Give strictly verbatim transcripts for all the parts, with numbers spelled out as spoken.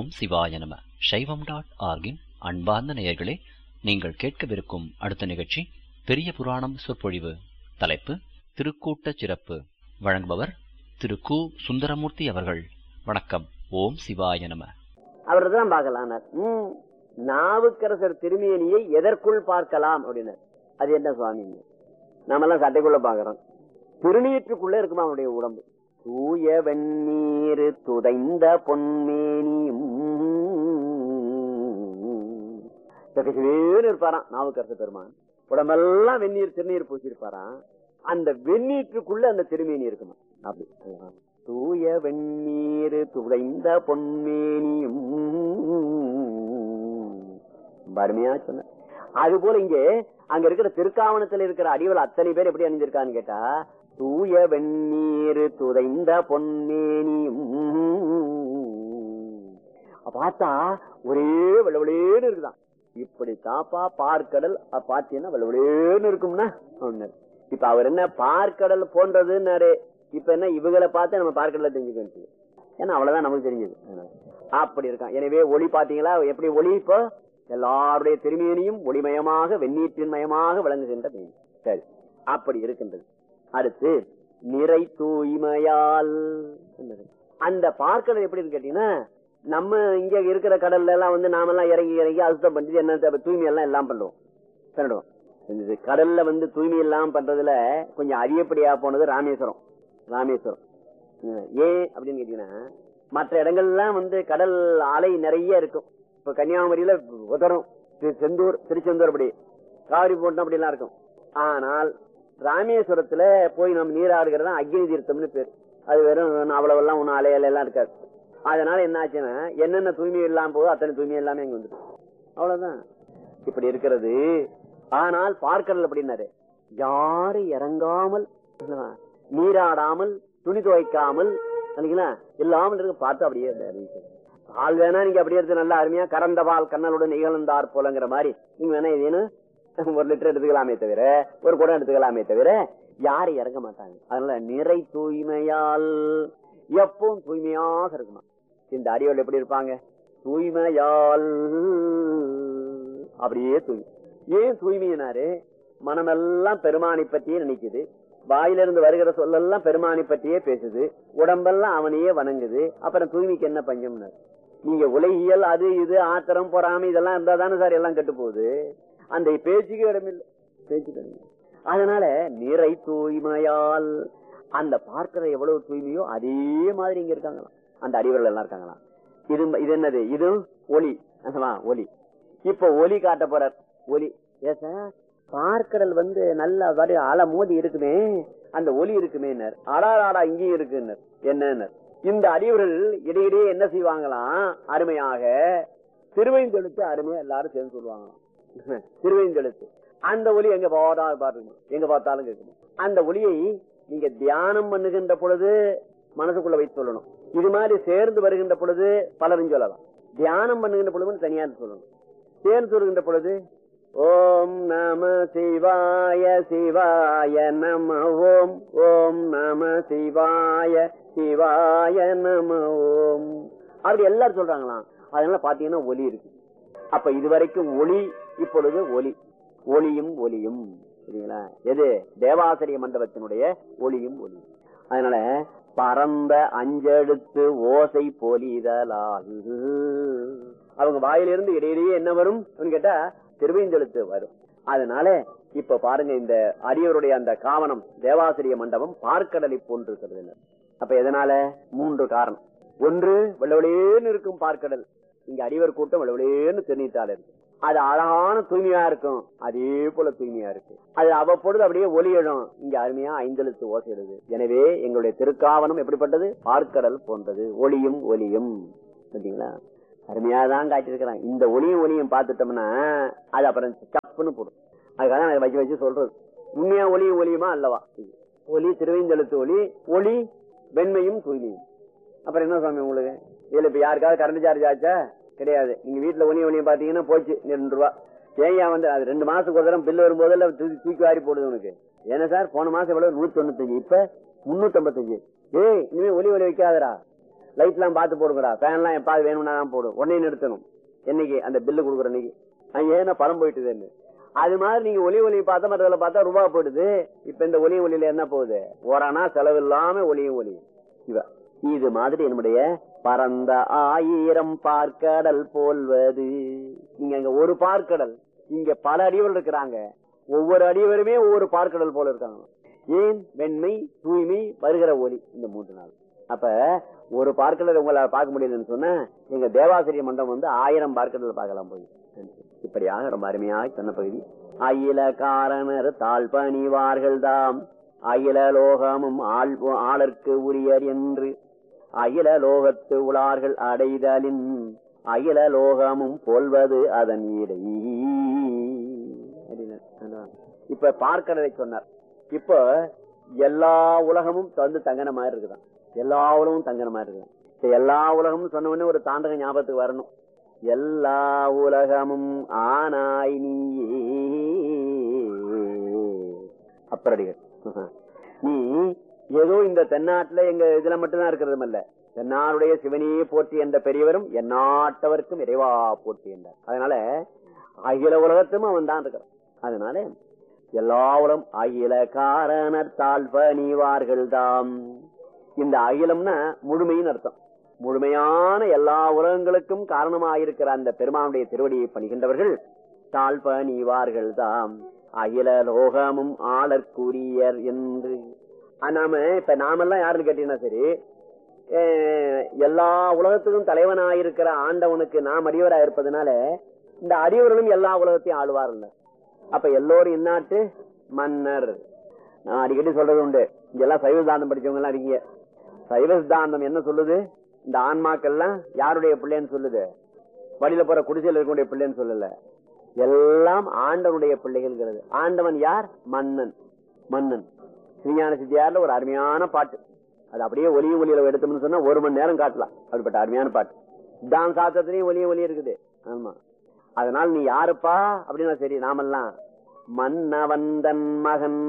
ஓம் சிவாய நம. சைவம் டாட் ஆர்கின் அன்பார்ந்த நேயர்களே, நீங்கள் கேட்கவிருக்கும் அடுத்த நிகழ்ச்சி பெரிய புராணம் சொற்பொழிவு. தலைப்பு திருக்கூட்ட சிறப்பு. வழங்குபவர் திரு கு சுந்தரமூர்த்தி அவர்கள். வணக்கம். ஓம் சிவாய நம. அவர்தான் பார்க்கலாம். நாவுக்கரசர் திருமேனியை எதற்குள் பார்க்கலாம் அப்படின்னு. அது என்ன சுவாமி? நாமெல்லாம் சட்டைக்குள்ள பாக்குறோம். திருநீற்றுக்குள்ள இருக்குமா அவனுடைய உடம்பு. தூய வெந்நீர் துதைந்த பொன்மேனியும் இருப்பாராம் நாவுக்கரசர் பெருமான். உடம்பெல்லாம் வெந்நீர் திருநீர் பூசிருப்பாராம். அந்த வெந்நீற்றுக்குள்ள அந்த திருமேனி இருக்குமா அப்படி. தூய வெந்நீர் துதைந்த பொன்மேனியும் அருமையா சொன்ன. அது போல இங்கே அங்க இருக்கிற திருக்காவணத்துல இருக்கிற அடிவள் அத்தனை பேர் எப்படி அணிஞ்சிருக்கான்னு கேட்டா, தூய வெந்நீர் துதைந்த பொன்மேனியும் பார்த்தா ஒரே வெள்ளவெளேன்னு இருக்குதான். இப்படி தாப்பா பார்க்கடல் பாத்தீங்கன்னா வெள்ளவெளேன்னு இருக்கும்னா ஒண்ணு. இப்ப அவர் என்ன பார்க்கடல் போன்றதுன்னாரு. இப்ப என்ன இவங்களை பார்த்து நம்ம பார்க்கடல தெரிஞ்சுக்க, ஏன்னா அவ்வளவுதான் நமக்கு தெரிஞ்சது. அப்படி இருக்கான். எனவே ஒளி பாத்தீங்களா எப்படி ஒளி? இப்போ எல்லாருடைய திருமேனியும் ஒளிமயமாக வெந்நீற்றின் மயமாக விளங்குகின்ற மீன். சரி, அப்படி இருக்கின்றது. அடுத்து நிறை தூய்மையால். அந்த பார்க்கடல் எப்படி இருக்கு கேட்டீங்கன்னா, நம்ம இங்க இருக்கிற கடல்ல எல்லாம் வந்து நாமெல்லாம் இறங்கி இறங்கி அசுத்தம் பண்ணி என்ன தூய்மை எல்லாம் எல்லாம் பண்ணுவோம் பண்ணிடுவோம். கடல்ல வந்து தூய்மை எல்லாம் பண்றதுல கொஞ்சம் அதிகப்படியா போனது ராமேஸ்வரம். ராமேஸ்வரம் ஏன் அப்படின்னு கேட்டீங்கன்னா, மற்ற இடங்கள்லாம் வந்து கடல் அலை நிறைய இருக்கும். இப்ப கன்னியாகுமரியில உதரும், செந்தூர், திருச்செந்தூர், அப்படி காவிரி போட்டம் அப்படி எல்லாம் இருக்கும். ஆனால் ராமேஸ்வரத்துல போய் நம்ம நீராடுகிறதா அக்னி தீர்த்தம்னு பேர். அது வெறும் அவ்வளவெல்லாம் ஒன்னும் அலையில எல்லாம் இருக்காது. அதனால என்ன ஆச்சுன்னா, என்னென்ன தூய்மை இல்லாம போகுது அத்தனை தூய்மை எல்லாமே இங்க வந்துடும். அவ்வளவுதான். இப்படி இருக்கிறது. ஆனால் பார்க்கடல் அப்படின்னாரு, யாரு இறங்காமல் நீராடாமல் துணி துவைக்காமல் இல்லாமல் இருக்க பார்த்து அப்படியே பால் வேணா நீங்க அப்படியே எடுத்து நல்லா அருமையா கறந்த பால் கண்ணலுடன் இகழ்ந்தார் போலங்கிற மாதிரி நீங்க வேணா இதேன்னு ஒரு லிட்டர் எடுத்துக்கலாமே தவிர, ஒரு குடம் எடுத்துக்கலாமே தவிர யாரும் இறங்க மாட்டாங்க. அதனால நிறை தூய்மையால் எப்பவும் தூய்மையாக இருக்குமா. இந்த அடியோடு எப்படி இருப்பாங்க? தூய்மையால் அப்படியே தூய்மை. ஏன் தூய்மையினாரு? மனமெல்லாம் பெருமானை பற்றியே நினைக்குது, வாயிலிருந்து வருகிற சொல்லெல்லாம் பெருமானை பற்றியே பேசுது, உடம்பெல்லாம் அவனையே வணங்குது. அப்புறம் தூய்மைக்கு என்ன பஞ்சம்னாரு? நீங்க உலகியல் அது இது ஆத்திரம் பொறாமை இதெல்லாம் இருந்தா தானே சார் எல்லாம் கெட்டு போகுது. அந்த பேச்சுக்கு இடமில்லை, பேச்சுக்கு இடமில்லை. அதனால நிறை தூய்மையால் அந்த பார்க்கிற எவ்வளவு தூய்மையோ அதே மாதிரி இங்க இருக்காங்களாம், அந்த அறிவர்கள் எல்லாம் இருக்காங்களாம். இது இது என்னது? இது ஒளி. ஒளி. இப்ப ஒளி காட்ட போறார். ஒளி ஏ சார், பார்க்கடல் வந்து நல்ல வரி அலை மோதி இருக்குமே, அந்த ஒலி இருக்குமே. ஆடாடா இங்கேயும் இருக்கு. என்ன இந்த அறிவர்கள் இடையிடையே என்ன செய்வாங்களாம்? அருமையாக திருவைந்தெழுத்து அருமையா எல்லாரும் சேர்ந்து சொல்லுவாங்களாம். திருவைந்தெழுத்து அந்த ஒலி எங்க பாருங்க, எங்க பார்த்தாலும் கேட்கணும். அந்த ஒலியை நீங்க தியானம் பண்ணுகின்ற பொழுது மனசுக்குள்ள வைத்து சொல்லணும். இது மாதிரி சேர்ந்து வருகின்ற பொழுது பலரும் சொல்லலாம். தியானம் பண்ணுகின்ற பொழுது தனியா சொல்லணும். சேர்ந்து வருகின்ற பொழுது ஓம் நம சிவாய சிவாய நம ஓம், ஓம் நம சிவாய சிவாய நம ஓம், அப்படி எல்லாரும் சொல்றாங்களாம். அதனால பாத்தீங்கன்னா ஒலி இருக்கு. அப்ப இதுவரைக்கும் ஒளி, இப்பொழுது ஒலி. ஒளியும் ஒலியும் சரிங்களா? எது? தேவாசிரிய மண்டபத்தினுடைய ஒளியும் ஒலியும். அதனால பரந்த அஞ்செழுத்து ஓசை பொலிதலாகு. அவங்க வாயிலிருந்து இடையிலேயே என்ன வரும் கேட்டா திருவைந்தெழுத்து வரும். அதனால இப்ப பாருங்க, இந்த அரியவருடைய அந்த காவனம் தேவாசிரிய மண்டபம் பார்க்கடலை போன்றிருக்கிறது. அப்ப எதனால? மூன்று காரணம். ஒன்று, வெள்ளவெளேன்னு இருக்கும் பார்க்கடல். இங்க அடிவர் கூட்டம் வெள்ளவெளேன்னு திருநீட்டால இருக்கு. அது அழகான தூய்மையா இருக்கும், அதே போல தூய்மையா இருக்கு. அது அவ்வப்பொழுது அப்படியே ஒலி எழும். இங்க அருமையா ஐந்தெழுத்து ஓசை எழுது. எனவே எங்களுடைய திருக்காவனம் எப்படிப்பட்டது? பார்க்கடல் போன்றது. ஒளியும் ஒலியும் பார்த்தீங்களா? அருமையாதான் காட்டிருக்கிறாங்க. இந்த ஒளியும் ஒலியும் பார்த்துட்டோம்னா அது அப்புறம் சப்புன்னு போடும். அதுக்காக அதை வச்சு வச்சு சொல்றது. உண்மையா ஒளியும் ஒலியுமா அல்லவா? ஒலி திருவைந்தெழுத்து ஒலி, ஒளி வெண்மையும் தூய்மையும். அப்புறம் என்ன சுவாமி உங்களுக்கு இதுல இப்ப யாருக்காவது கரண்ட் சார்ஜ் ஆச்சா? கிடையாது. நீங்க வீட்டுல ஒளியும் ஒலியும் பாத்தீங்கன்னா போச்சு ரெண்டு ரூபா. ஏன் வந்து அது ரெண்டு மாசத்துக்கு ஒரு தரம் பில் வரும்போது தூக்கி தூக்கி வாரி போடுது உனக்கு. ஏன்னா சார் போன மாசம் எவ்வளவு? நூத்தி தொண்ணூத்தஞ்சு, இப்ப முன்னூத்தி ஐம்பத்தஞ்சு. ஏய் இனிமே ஒலி ஒலி வைக்காதரா லைட் எல்லாம் பார்த்து போடுங்கடா, ஃபேன் எல்லாம் எப்பாவது வேணும்னா தான் போடும், உடனே நிறுத்தணும். என்னைக்கு அந்த பில்லு கொடுக்குற அன்னைக்கு ஏன்னா பணம் போயிட்டுதுன்னு. அது மாதிரி நீங்க ஒலி ஒலி பார்த்தா மற்றதுல பார்த்தா ரூபா போயிடுது. இப்ப இந்த ஒலி ஒலியில என்ன போகுது, ஓரானா செலவு இல்லாம ஒலியும் ஒலி. இவ இது மாதிரி என்னுடைய பரந்த ஆயிரம் பார்க்கடல் போல்வது. நீங்க அங்க ஒரு பார்க்கடல், இங்க பல அடிகள் இருக்கிறாங்க. ஒவ்வொரு அடிவருமே ஒவ்வொரு பார்க்கடல் போல இருக்காங்க. ஏன்? வெண்மை, தூய்மை, வருகிற ஒலி, இந்த மூன்று நாள். அப்ப ஒரு பார்க்கடல் உங்களை பார்க்க முடியலன்னு சொன்ன எங்க தேவாசிரிய மண்டபம் வந்து ஆயிரம் பார்க்கடல் பார்க்கலாம் போய். இப்படியாக ரொம்ப அருமையாக சொன்ன பகுதி. அயில காரணர் தாழ்பணிவார்கள் தாம் அகில லோகமும் ஆள் ஆளர்க்கு உரியர் என்று அகில லோகத்து உளார்கள் அடைதலின் அகில லோகமும் போல்வது அதன் இடை. இப்ப பார்க்கடலை சொன்னார். இப்ப எல்லா உலகமும் வந்து தங்கன மாதிரி இருக்குதான். எல்லா உலகமும் தங்கன மாதிரி இருக்குதான். எல்லா உலகமும் சொன்ன உடனே ஒரு தாண்டக ஞாபகத்துக்கு வரணும். எல்லா உலகமும் ஆனாய் நீயே அப்பரடிகள். நீ ஏதோ இந்த தென்னாட்டுல எங்க இதுல மட்டும்தான் இருக்கிறதும் அல்ல, தென்னாருடைய சிவனையே போற்றி என்ற பெரியவரும் எந்நாட்டவருக்கும் இறைவா போற்றி என்றார். அதனால அகில உலகத்தும் அவன் தான் இருக்கிறான். அதனால எல்லா உலகம் அகில காரணர் தாழ்பணிவார்கள் தாம். இந்த அகிலம்னா முழுமையின் அர்த்தம். முழுமையான எல்லா உலகங்களுக்கும் காரணமாயிருக்கிற அந்த பெருமானுடைய திருவடியை பணிகின்றவர்கள் தாழ்பணிவார்கள் தாம் அகில லோகமும் ஆளற்குரியர் என்று. நாம இப்ப நாமெல்லாம் யாருன்னு கேட்டீங்கன்னா சரி, எல்லா உலகத்துக்கும் தலைவனாயிருக்கிற ஆண்டவனுக்கு நாம் அடியவராக இருப்பதனால இந்த அடியவர்களும் எல்லா உலகத்தையும் ஆளுவார்கள். அப்ப எல்லோரும் இந்நாட்டு மன்னர். நான் அடிக்கடி சொல்றது உண்டு, இங்கெல்லாம் சைவ சித்தாந்தம் படிச்சவங்க எல்லாம் இருக்கீங்க. சைவ சித்தாந்தம் என்ன சொல்லுது, இந்த ஆன்மாக்கள்லாம் யாருடைய பிள்ளைன்னு சொல்லுது, வழியில போற குடிசையில் இருக்கக்கூடிய பிள்ளைன்னு சொல்லல, எல்லாம் ஆண்டவனுடைய பிள்ளைகள். ஆண்டவன் யார்? மன்னன். மன்னன் ஸ்ரீஞான சித்தியார்ல ஒரு அருமையான பாட்டு, அது அப்படியே ஒலியும் ஒலியில எடுத்தோம்னு சொன்னா ஒரு மணி நேரம் காட்டலாம். அப்படிப்பட்ட அருமையான பாட்டு. சித்தாந்த சாஸ்திரத்திலையும் ஒலியும் ஒலி இருக்குது. ஆமா, அதனால நீ யாருப்பா அப்படின்னா சரி, நாமெல்லாம் மன்னவந்தன் மகன்.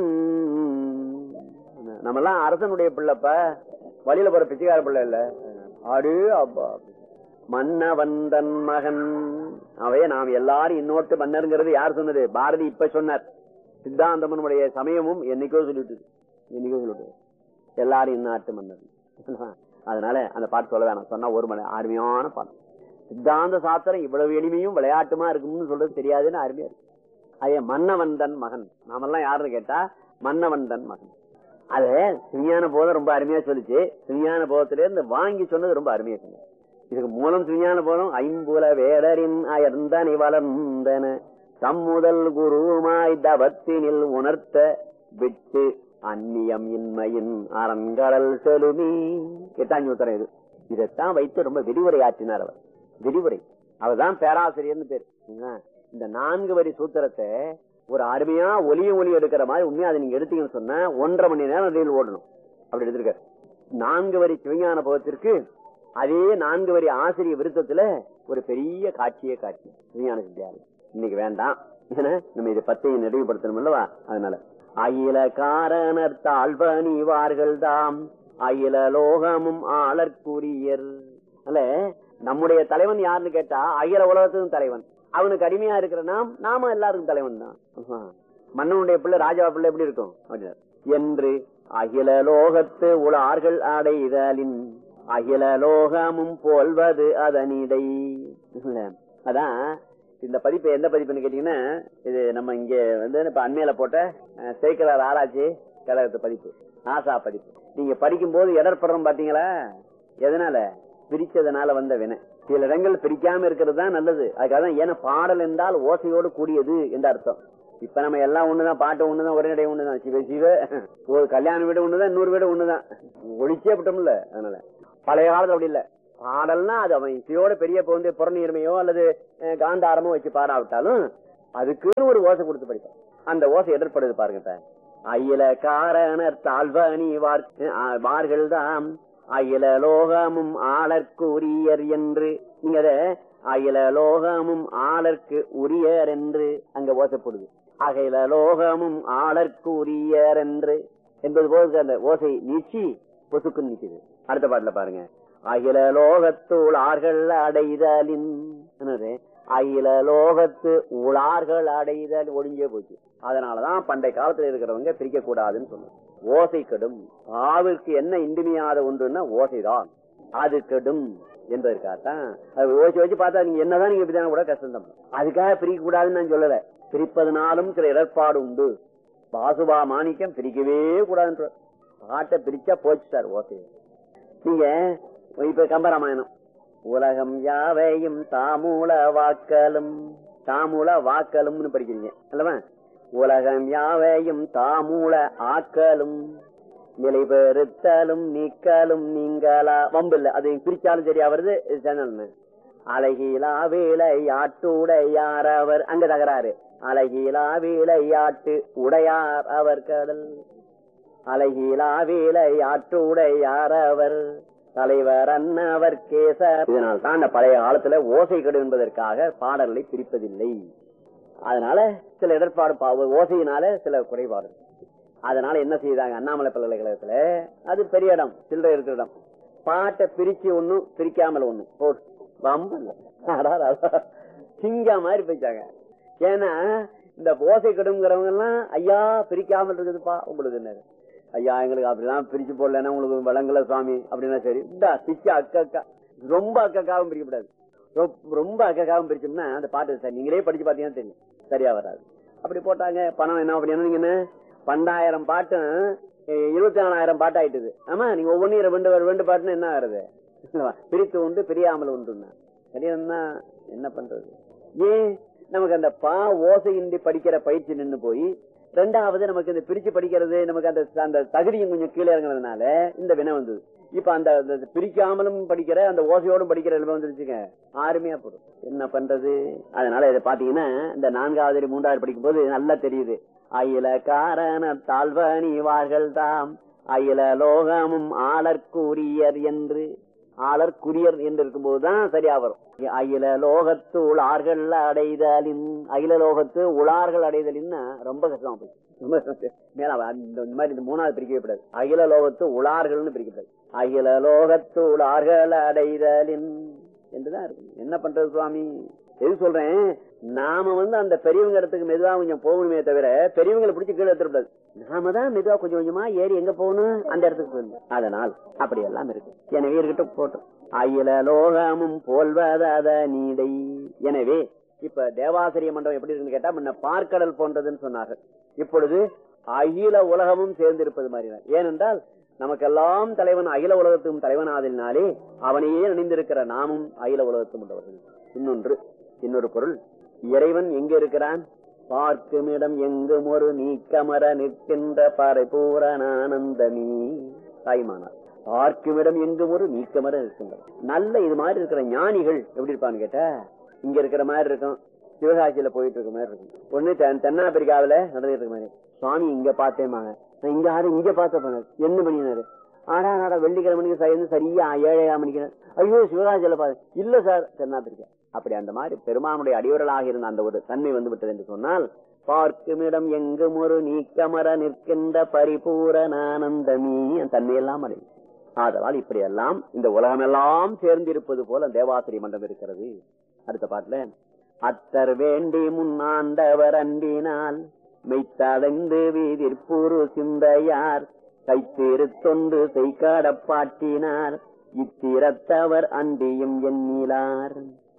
நம்மெல்லாம் அரசனுடைய பிள்ளைப்ப, வழியில போற பிச்சைக்கார பிள்ளை இல்ல. அடு அப்பா மன்னவந்தன் மகன். அவையே நாம் எல்லாரும் இன்னொட்டு மன்னருங்கிறது யார் சொன்னது? பாரதி இப்ப சொன்னார். சித்தாந்தமனுடைய சமயமும் என்னைக்கோ சொல்லிட்டு என்னைக்கோ சொல்லிட்டு எல்லாரும் இந்நாட்டு மன்னர். அதனால அந்த பாட்டு சொல்ல வேணாம், சொன்னா ஒரு மணி அருமையான பாட்டு. சித்தாந்த சாஸ்திரம் இவ்வளவு எளிமையும் விளையாட்டுமா இருக்கும்னு சொல்றது தெரியாதுன்னு அருமையா இருக்கு. அதே மன்னவந்தன் மகன். நாமெல்லாம் யாருன்னு கேட்டா மன்னவந்தன் மகன். அது சிவிஞான போதம் ரொம்ப அருமையா சொல்லிச்சு. சிவிஞான போதத்திலே இருந்து வாங்கி சொன்னது ரொம்ப அருமையா சொன்னது. இதுக்கு மூலம் சிவிஞான போதம் ஐம்புல வேடரின் அயர்ந்தனை வளர்ந்தன தம்முதல் குருமாய் தவத்தினில் உணர்த்த விட்டு அந்நியம் இன்மையின் அரண்கடல் செலுமி. எட்டாஞ்சு உத்தரம் இது. இதைத்தான் வைத்து ரொம்ப விரிவுரை ஆற்றினார் அவர். விரிவுரை, அவர்தான் பேராசிரியர்னு பேர். இந்த நான்கு வரி சூத்திரத்தை ஒரு அருமையா ஒலியும் ஒலி எடுக்கிற மாதிரி உண்மையா அதை நீங்க எடுத்தீங்கன்னு சொன்னா ஒன்றரை மணி நேரம் ரயில் ஓடணும். அப்படி எடுத்திருக்க. நான்கு வரி சிவஞான போகத்திற்கு அதே நான்கு வரி ஆசிரிய விருத்தத்துல ஒரு பெரிய காட்சியே காட்சி சிவஞான சித்தியாரில். இன்னைக்கு வேண்டாம், ஏன்னா நம்ம இதை பத்தையும் நிறைவுபடுத்தணும் அல்லவா. அதனால அகில காரணர் தாழ்வணிவார்கள் தாம் அகில லோகமும் ஆளற்குரியர். அல்ல, நம்முடைய தலைவன் யாருன்னு கேட்டா அகில உலகத்துக்கும் தலைவன். அவனுக்கு அடிமையா இருக்கிற நாம் நாம எல்லாருக்கும் தலைவன் தான். மன்னனுடைய பிள்ளை ராஜா பிள்ளை எப்படி இருக்கும் என்று அகில லோகத்து உளார்கள் அடைதலின் அகில லோகமும் போல்வது அதனிடை. அதான் இந்த பதிப்பு எந்த பதிப்புன்னு கேட்டீங்கன்னா, இது நம்ம இங்க வந்து இப்ப அண்மையில போட்ட சேக்கலார் ஆராய்ச்சி கழகத்து பதிப்பு, ஆசா பதிப்பு. நீங்க படிக்கும் போது இடர்படுறோம் பாத்தீங்களா? எதனால? பிரிச்சதுனால வந்த வினை. சில இடங்கள் பிரிக்காம இருக்கிறது தான் நல்லது. அதுக்காக ஏன்னா பாடல் என்றால் ஓசையோடு கூடியது என்ற அர்த்தம். இப்ப நம்ம எல்லாம் ஒண்ணுதான், பாட்டு ஒண்ணுதான், ஒரே நடை ஒண்ணுதான், சிவ சிவ ஒரு கல்யாண வீடு ஒண்ணுதான், இன்னொரு வீடு ஒண்ணுதான், ஒழிச்சே விட்டோம்ல. அதனால பழைய காலத்துல அப்படி இல்ல. பாடல்னா அது அவன் இசையோட பெரிய வந்து புறநீர்மையோ அல்லது காந்தாரமோ வச்சு பாடாவிட்டாலும் அதுக்குன்னு ஒரு ஓசை கொடுத்து படிப்பான். அந்த ஓசை எதிர்படுது பாருங்க. அயில காரணர் தாழ்வணி வார்கள் தாம் அகில லோகமும் ஆளற்கு உரியர் என்று. நீங்க அத அகில லோகமும் ஆளற்கு உரியர் என்று அங்க ஓசைப்படுது. அகில லோகமும் ஆளற்கு உரியர் என்று என்பது போது அந்த ஓசை நீச்சி பொசுக்குன்னு நிக்குது. அடுத்த பாட்டுல பாருங்க, அகில லோகத்து உளார்கள் அடைதலின் அகில லோகத்து உளார்கள் அடைதல் ஒழிஞ்சே போச்சு. அதனாலதான் பண்டைய காலத்துல இருக்கிறவங்க பிரிக்க கூடாதுன்னு சொன்னாங்க. ஓசை கெடும். ஆவிற்கு என்ன இன்றிமையாத ஒன்றுன்னா ஓசைதான், அது கெடும் என்பதற்காகத்தான். அது ஓசி வச்சு பார்த்தா நீங்க என்னதான் நீங்க இப்படிதான் கூட கஷ்டம் தான். அதுக்காக பிரிக்க கூடாதுன்னு நான் சொல்லல. பிரிப்பதனாலும் சில இடர்பாடு உண்டு. பாசுபா மாணிக்கம் பிரிக்கவே கூடாதுன்ற பாட்டை பிரிச்சா போச்சு சார் ஓசை. நீங்க இப்ப கம்பராமாயணம், உலகம் யாவையும் தாமூல வாக்கலும் தாமூல வாக்கலும்னு படிக்கிறீங்க அல்லவா? உலகம் யாவையும் தாமூல ஆக்கலும் நிலை பெறுத்தலும் நீக்கலும் நீங்களா வம்பு இல்ல, அது பிரிச்சாலும் சரியா வருது. அழகிலா வேலையாட்டுடையார் அவர், அங்க தகராறு. அழகிலா வேலையாட்டு உடையார் அவர் கடல், அழகிலா வேலையாட்டுடையார் அவர் தலைவர் அன்னவர் கேச. இதனால் தான் பழைய காலத்துல ஓசை கெடு என்பதற்காக பாடல்களை பிரிப்பதில்லை. அதனால சில இடர்பாடு, ஓசையினால சில குறைபாடு. அதனால என்ன செய்தாங்க அண்ணாமலை பல்கலைக்கழகத்துல, அது பெரிய இடம், சில்லறை இருக்கிற இடம், பாட்டை பிரிச்சு ஒண்ணும் பிரிக்காமல் ஒண்ணும் போட்டு சிங்கா மாதிரி பிரிச்சாங்க. ஏன்னா இந்த ஓசை கெடுங்கிறவங்க எல்லாம் ஐயா பிரிக்காமல் இருக்குதுப்பா உங்களுக்கு என்ன ஐயா, எங்களுக்கு அப்படிதான் பிரிச்சு போடலன்னா உங்களுக்கு வழங்கல சுவாமி அப்படின்னா சரி இந்தா பிச்சு அக்கா அக்கா. ரொம்ப அக்காவும் பிரிக்கப்படாது. ரொம்ப அக்காவும் பிரிச்சோம்னா அந்த பாட்டு சார் நீங்களே படிச்சு பாத்தீங்கன்னா தெரியும் சரியா வராது. அப்படி போட்டாங்க. பணம் என்ன அப்படின்னா நீங்க என்ன பன்னெண்டாயிரம் பாட்டும் இருபத்தி நாலாயிரம் பாட்டு ஆயிட்டுது. ஆமா, நீங்க ஒவ்வொன்றும் ரெண்டு ரெண்டு பாட்டுன்னு என்ன ஆகுறது? பிரித்து உண்டு பிரியாமல் உண்டுன்னா சரியா என்ன பண்றது? ஏன் நமக்கு அந்த பா ஓசையின்றி படிக்கிற பயிற்சி நின்று போய், ரெண்டாவது நமக்கு இந்த பிரிச்சு படிக்கிறது நமக்கு அந்த அந்த தகுதியும் கொஞ்சம் கீழே இறங்குறதுனால இந்த வினை வந்தது. இப்ப அந்த பிரிக்காமலும் படிக்கிற அந்த ஓசையோடும் படிக்கிற நிலைமை வந்துருச்சுங்க, ஆறுமையா போடும். என்ன பண்றது? அதனால இதை பாத்தீங்கன்னா இந்த நான்காவது மூன்றாவது படிக்கும் போது நல்லா தெரியுது. அயில காரண தாழ்வணிவார்கள் தாம் அயில லோகமும் ஆளற்குரியர் என்று, ஆளற்குரியர் என்று இருக்கும் போதுதான் சரியா வரும். அகில லோகத்து உளார்கள் அடைதலின், அகில லோகத்து உளார்கள் அடைதலின்னா ரொம்ப கஷ்டம் போச்சு. மேல இந்த மாதிரி இந்த மூணாவது பிரிக்கவே கூடாது. அகில லோகத்து உளார்கள்னு பிரிக்கப்படாது. அகில லோகத்து உளார்கள் அடைதலின் என்றுதான் இருக்கு. என்ன பண்றது சுவாமி? எது சொல்றேன், நாம வந்து அந்த பெரியவங்க இடத்துக்கு மெதுவா கொஞ்சம் போகணுமே தவிர பெரியவங்களை பிடிச்சி கீழே எடுத்துக்கூடாது. நாம தான் மெதுவா கொஞ்சம் கொஞ்சமா ஏறி எங்க போகணும் அந்த இடத்துக்கு போகணும். அதனால் அப்படி எல்லாம் இருக்கு. எனவே இருக்கிட்ட போட்டோம். அகில லோகமும் போல்வத நீடை. எனவே இப்ப தேவாசிரிய மண்டபம் எப்படி இருக்குன்னு கேட்டா முன்ன பார்க்கடல் போன்றதுன்னு சொன்னார்கள். இப்பொழுது அகில உலகமும் சேர்ந்திருப்பது மாதிரி. ஏனென்றால் நமக்கெல்லாம் தலைவன் அகில உலகத்துக்கும் தலைவன் ஆதலினாலே அவனையே நினைந்திருக்கிற நாமும் அகில உலகத்தும் உள்ளவர்கள். இன்னொன்று இன்னொரு பொருள், இறைவன் எங்க இருக்கிறான்? பார்க்கும் இடம் எங்கும் ஒரு நீக்கமர நிற்கின்ற பரிபூரணானந்தமீ தாய்மானார். பார்க்கும் இடம் எங்கும் ஒரு நீக்கமர இருக்கின்ற நல்ல இது மாதிரி இருக்கிற ஞானிகள் எப்படி இருப்பான்னு கேட்டா இங்க இருக்கிற மாதிரி இருக்கும், சிவகாசியில போயிட்டு இருக்க மாதிரி இருக்கும். ஒண்ணு தென்னாப்பிரிக்காவில நடந்துட்டு இருக்க மாதிரி. சுவாமி இங்க பார்த்தேமாங்க, இங்க ஆறு இங்க பார்த்த என்ன பண்ணினாரு? ஆனா நாடா வெள்ளிக்கிழமைக்கு சேர்ந்து சரியா ஏழையா மணிக்கு. ஐயோ சிவகாசியில பாரு. இல்ல சார் தென்னாப்பிரிக்கா. அப்படி அந்த மாதிரி பெருமானுடைய அடிவர்களாக இருந்த அந்த ஒரு தன்மை வந்து விட்டது என்று சொன்னால், பார்க்குமிடம் எங்கும் ஒரு நீக்கமர நிற்கின்ற பரிபூரணானந்தமீ அந்த தன்மையெல்லாம் அடையும். ஆதலால் இப்படியெல்லாம் இந்த உலகமெல்லாம் சேர்ந்திருப்பது போல தேவாசிரிய மன்றம் இருக்கிறது. அடுத்த பாட்டுல அத்தர் வேண்டி முன்னாண்டவர் அன்பினால் மெய்த்தடைந்து வீதிற்புரு சிந்தையார் கைத்தேறு தொண்டு செய்காடப்பாட்டினார் இத்திரத்தவர் அன்பியும் எண்ணிலார்.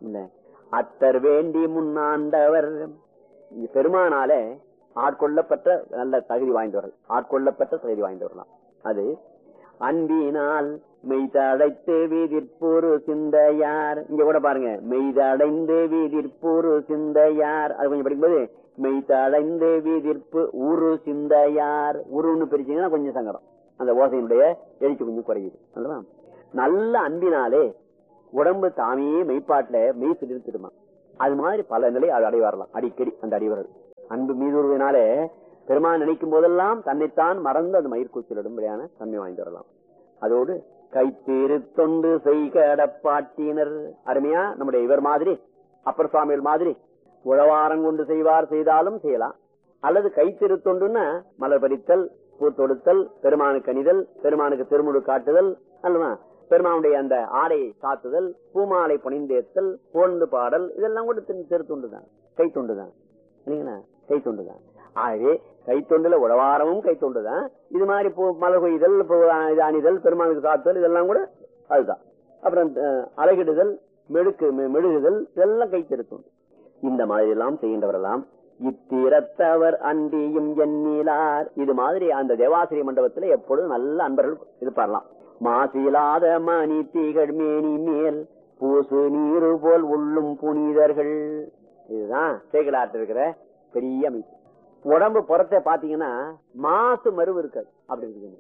அத்தர் வேண்டி முன்னாண்டவர் பெருமானால ஆட்கொள்ளப்பட்ட நல்ல தகுதி வாய்ந்தவர்கள், ஆட்கொள்ளப்பட்ட தகுதி வாய்ந்தவர்களாம். அது அன்பினால் மெய்தடைத்து வீதிற்பூரு சிந்தையார். இங்க கூட பாருங்க, மெய்தடைந்து வீதிற்பூரு சிந்தையார். அது கொஞ்சம் படிக்கும்போது மெய்தடைந்து வீதிற்பு உரு சிந்தையார். உருன்னு பிரிச்சீங்கன்னா கொஞ்சம் சங்கடம், அந்த ஓசையினுடைய எழுச்சி கொஞ்சம் குறையுது அல்லவா? நல்ல அன்பினாலே உடம்பு தாமே மெய்ப்பாட்டுல மெய் சிலிர்த்திடுமா. அது மாதிரி பல நிலை அடை வரலாம் அடிக்கடி அந்த அடிவர்கள். அன்பு மீதுருவினாலே பெருமான் நினைக்கும் போதெல்லாம் தன்னைத்தான் மறந்து அந்த மயிர்கூச்சலிடும்படியான தன்மை வாய்ந்து வரலாம். அதோடு கைத்தேறு தொண்டு செய்கடப்பாட்டினர். அருமையா நம்முடைய இவர் மாதிரி அப்பர் சுவாமிகள் மாதிரி உழவாரம் கொண்டு செய்வார், செய்தாலும் செய்யலாம். அல்லது கைத்திரு தொண்டுன்னா மலர் பறித்தல், பூ தொடுத்தல், பெருமானுக்கு அணிதல், பெருமானுக்கு திருமுடு காட்டுதல் அல்லவா, பெருமானுடைய அந்த ஆடையை சாத்துதல், பூமாலை புனிந்தேத்தல், போழ்ந்து பாடல், இதெல்லாம் கூட திருத்துண்டுதான், கை தொண்டுதான் இல்லைங்களா, கை தொண்டுதான். ஆகவே கை தொண்டுல உழவாரமும் கை தொண்டுதான். இது மாதிரி மலை கொய்தல், அணிதல், பெருமானுக்கு சாத்துதல், இதெல்லாம் கூட அதுதான். அப்புறம் அழகிடுதல், மெழுக்கு மெழுகுதல், இதெல்லாம் கை திருத்துண்டு. இந்த மாதிரி எல்லாம் செய்கின்றவரெல்லாம் இத்திரத்தவர் அன்றியும் எண்ணிலார். இது மாதிரி அந்த தேவாசிரிய மண்டபத்துல எப்பொழுதும் நல்ல அன்பர்கள் இருப்பாரலாம். மாசிலாத மணி தீகள் மேனி மேல் பூசு நீரு போல் உள்ளும் புனிதர்கள். இதுதான் சேக்கலாற்று இருக்கிற பெரிய அமைப்பு. உடம்பு புறத்தை பாத்தீங்கன்னா மாசு மருவு இருக்காது, அப்படி இருக்கு.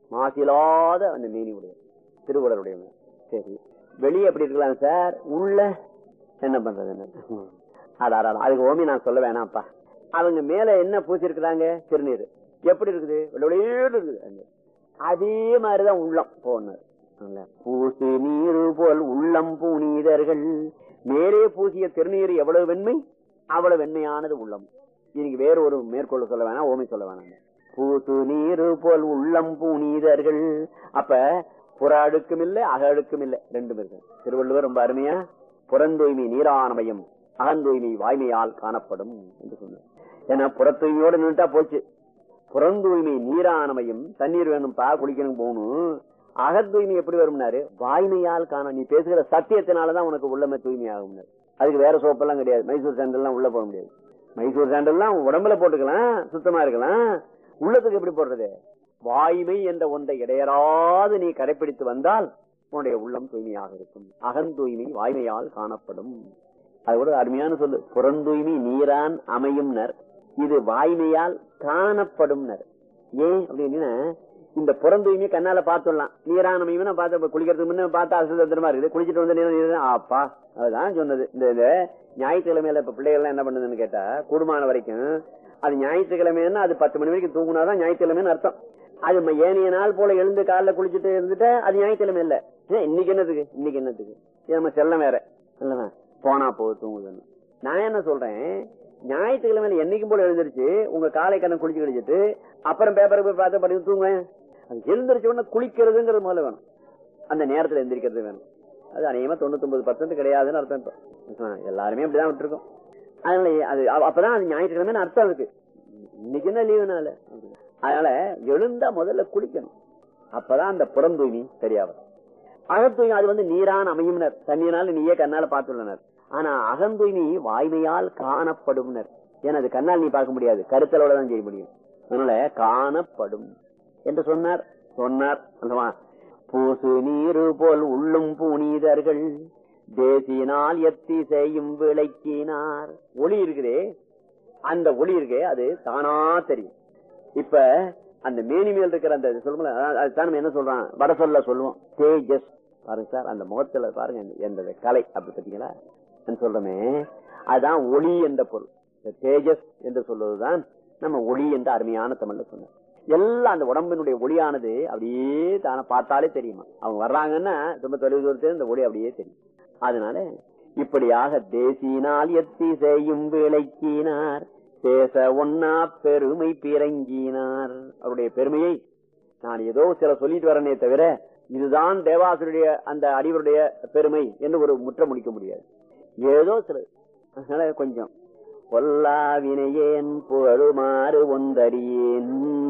மாசிலாத அந்த மேனி உடைய திருவுடலுடைய. சரி, வெளியே எப்படி இருக்கலாம் சார், உள்ள என்ன பண்றது? அடாடா, அதுக்கு ஓமி நான் சொல்ல வேணாம்ப்பா. அவங்க மேல என்ன பூசி இருக்கிறாங்க, திருநீர் எப்படி இருக்குது, இருக்குது. அதே மாதிரிதான் உள்ளம் போனார். பூசு நீரு போல் உள்ளம் புனிதர்கள். மேலே பூசிய திருநீர் எவ்வளவு வெண்மை, அவ்வளவு வெண்மையானது உள்ளம். இன்னைக்கு வேற ஒரு மேற்கொள்ள சொல்ல வேணாம், ஓமி சொல்ல வேணாம். பூசு நீரு போல் உள்ளம் புனிதர்கள். அப்ப புற அடுக்கும் இல்லை, அக அடுக்கும் இல்லை, ரெண்டும் இருக்கு. திருவள்ளுவர் ரொம்ப அருமையா புறந்தூய்மை நீரானமயம், அகந்தூய்மை வாய்மையால் காணப்படும் என்று சொன்னார். ஏன்னா புறத்தூய்மையோடு நின்றுட்டா போச்சு. புறந்தூய்மை நீரானமையும், தண்ணீர் வேணும்பா குளிக்கணும் போகணும். அகத்தூய்மை எப்படி வரும்னாரு, வாய்மையால் காண. நீ பேசுகிற சத்தியத்தினாலதான் உனக்கு உள்ளமே தூய்மை ஆகும். அதுக்கு வேற சோப்பெல்லாம் கிடையாது, மைசூர் சாண்டல் எல்லாம் உள்ள போட முடியாது. மைசூர் சாண்டல் எல்லாம் உடம்புல போட்டுக்கலாம், சுத்தமா இருக்கலாம். உள்ளத்துக்கு எப்படி போடுறது? வாய்மை என்ற ஒன்றை இடையறாது நீ கடைபிடித்து வந்தால் உன்னுடைய உள்ளம் தூய்மையாக இருக்கும். அகந்தூய்மை வாய்மையால் காணப்படும். அது கூட அருமையான சொல்லு. புறந்தூய்மை நீரான் அமையும், இது வாய்மையால் காணப்படும். ஏன் அப்படின்னா, இந்த புறந்தூய்மை கண்ணால பாத்துடலாம், நீரான் அமையும் பார்த்து குளிக்கிறதுக்கு முன்ன பார்த்தா அசுத்தமா இருக்குது, குளிச்சுட்டு வந்து நீர் ஆப்பா. அதுதான் சொன்னது. இந்த ஞாயிற்றுக்கிழமையில இப்ப பிள்ளைகள் என்ன பண்ணுதுன்னு கேட்டா, கூடுமான வரைக்கும் அது ஞாயிற்றுக்கிழமைன்னா அது பத்து மணி வரைக்கும் தூங்குனாதான் ஞாயிற்றுக்கிழமைன்னு அர்த்தம். அது ஏனைய நாள் போல எழுந்து காலைல குளிச்சுட்டு இருந்துட்டா அது ஞாயிற்றுக்கிழமை இல்ல. இன்னைக்கு என்னத்துக்கு, இன்னைக்கு என்னத்துக்கு, நம்ம செல்லம் வேற இல்லவா, போனா போது தூங்குதுன்னு. நான் என்ன சொல்றேன், ஞாயிற்றுக்கிழமை என்னைக்கும் போல எழுந்திருச்சு உங்க காலை கண்ணை குளிச்சு கழிச்சிட்டு அப்புறம் பேப்பருக்கு போய் பார்த்து படித்து தூங்குவேன். அது எழுந்திரிச்ச உடனே குளிக்கிறதுங்கிறது முதல்ல வேணும், அந்த நேரத்துல எந்திரிக்கிறது வேணும். அது அநேகமா தொண்ணூத்தி ஒன்பது பர்சன்ட் கிடையாதுன்னு அர்த்தம். எல்லாருமே அப்படிதான் விட்டுருக்கோம். அதனால அது அப்பதான் அது ஞாயிற்றுக்கிழமை அர்த்தம் இருக்கு. இன்னைக்கு என்ன லீவுனால, அதனால எழுந்தா முதல்ல குளிக்கணும். அப்பதான் அந்த புறம் தூய்மை சரியாவது. அகத்தூய்மை அது வந்து நீரான் அமையும், தண்ணீரால நீயே கண்ணால பார்த்துள்ளனர். ஆனா அகந்தூய்மை வாய்மையால் காணப்படும். ஏன்னா அது கண்ணால் நீ பார்க்க முடியாது, கருத்தலோட தான் செய்ய முடியும். அதனால காணப்படும் என்று சொன்னார். சொன்னார் அல்லவா, பூசு நீரு போல் உள்ளும் புனிதர்கள் தேசினால் எத்தி செய்யும் விளக்கினார். ஒளி இருக்குதே, அந்த ஒளி இருக்கே அது தானா தெரியும். இப்ப அந்த மேனி மேல் இருக்கிற அந்த சொல்லுங்க, அதுதான் நம்ம என்ன சொல்றான், வட சொல்ல சொல்லுவோம் தேஜஸ். பாருங்க சார், அந்த முகத்துல பாருங்க என்ற கலை அப்படி பார்த்தீங்களா சொல்றமே, அதுதான் ஒளி என்ற பொருள். தேஜஸ் என்று சொல்வதுதான் நம்ம ஒளி என்ற அருமையான தமிழ்ல சொன்ன. எல்லாம் அந்த உடம்பினுடைய ஒளியானது அப்படியே தானே பார்த்தாலே தெரியுமா, அவங்க வர்றாங்கன்னா ரொம்ப தொலைதூரத்தில் இந்த ஒளி அப்படியே தெரியும். அதனால இப்படியாக தேசினால் எத்தி செய்யும் விளக்கினார், பேச ஒன்னா பெருமை பிறங்கினார். அவருடைய பெருமையை நான் ஏதோ சில சொல்லிட்டு வரனே தவிர இதுதான் தேவாசுடைய அந்த அடிவருடைய பெருமை என்று ஒரு முற்ற முடிக்க முடியாது. ஏதோ சில அதனால கொஞ்சம் பொல்லாவினையேன் புகழுமாறு ஒன்றறியேன்.